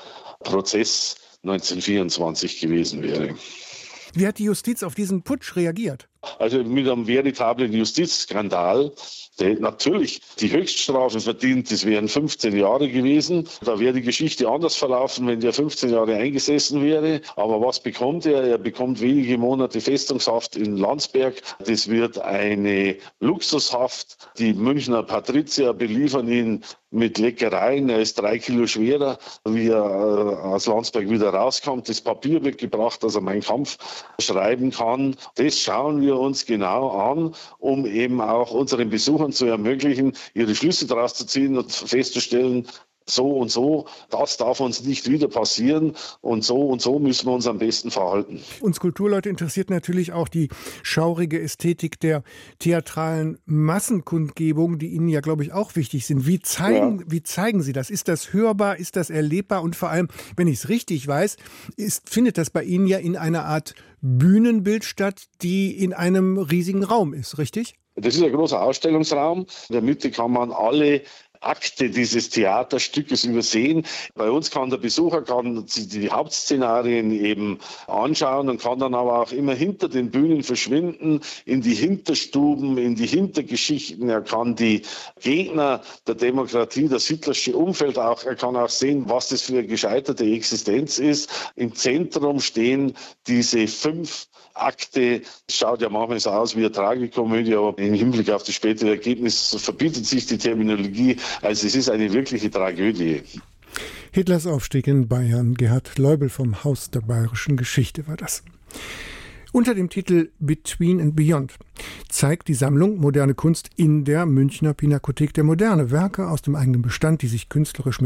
Prozess neunzehnhundertvierundzwanzig gewesen wäre. Wie hat die Justiz auf diesen Putsch reagiert? Also mit einem veritablen Justizskandal, der natürlich die Höchststrafe verdient, das wären fünfzehn Jahre gewesen. Da wäre die Geschichte anders verlaufen, wenn der fünfzehn Jahre eingesessen wäre. Aber was bekommt er? Er bekommt wenige Monate Festungshaft in Landsberg. Das wird eine Luxushaft. Die Münchner Patrizier beliefern ihn mit Leckereien. Er ist drei Kilo schwerer, wie er äh, aus Landsberg wieder rauskommt. Das Papier wird gebracht, dass er Mein Kampf schreiben kann. Das schauen wir uns genau an, um eben auch unseren Besuchern zu ermöglichen, ihre Schlüsse daraus zu ziehen und festzustellen, so und so, das darf uns nicht wieder passieren und so und so müssen wir uns am besten verhalten. Uns Kulturleute interessiert natürlich auch die schaurige Ästhetik der theatralen Massenkundgebung, die Ihnen ja, glaube ich, auch wichtig sind. Wie zeigen, ja. wie zeigen Sie das? Ist das hörbar? Ist das erlebbar? Und vor allem, wenn ich es richtig weiß, ist, findet das bei Ihnen ja in einer Art Bühnenbild statt, die in einem riesigen Raum ist, richtig? Das ist ein großer Ausstellungsraum. In der Mitte kann man alle Akte dieses Theaterstückes übersehen. Bei uns kann der Besucher kann die Hauptszenarien eben anschauen und kann dann aber auch immer hinter den Bühnen verschwinden, in die Hinterstuben, in die Hintergeschichten. Er kann die Gegner der Demokratie, das hitlersche Umfeld auch, er kann auch sehen, was das für eine gescheiterte Existenz ist. Im Zentrum stehen diese fünf Akte. Es schaut ja manchmal so aus wie eine Tragikomödie, aber im Hinblick auf das spätere Ergebnis verbietet sich die Terminologie. Also es ist eine wirkliche Tragödie. Hitlers Aufstieg in Bayern. Gerhard Leubel vom Haus der Bayerischen Geschichte war das. Unter dem Titel Between and Beyond zeigt die Sammlung Moderne Kunst in der Münchner Pinakothek der Moderne Werke aus dem eigenen Bestand, die sich künstlerisch mit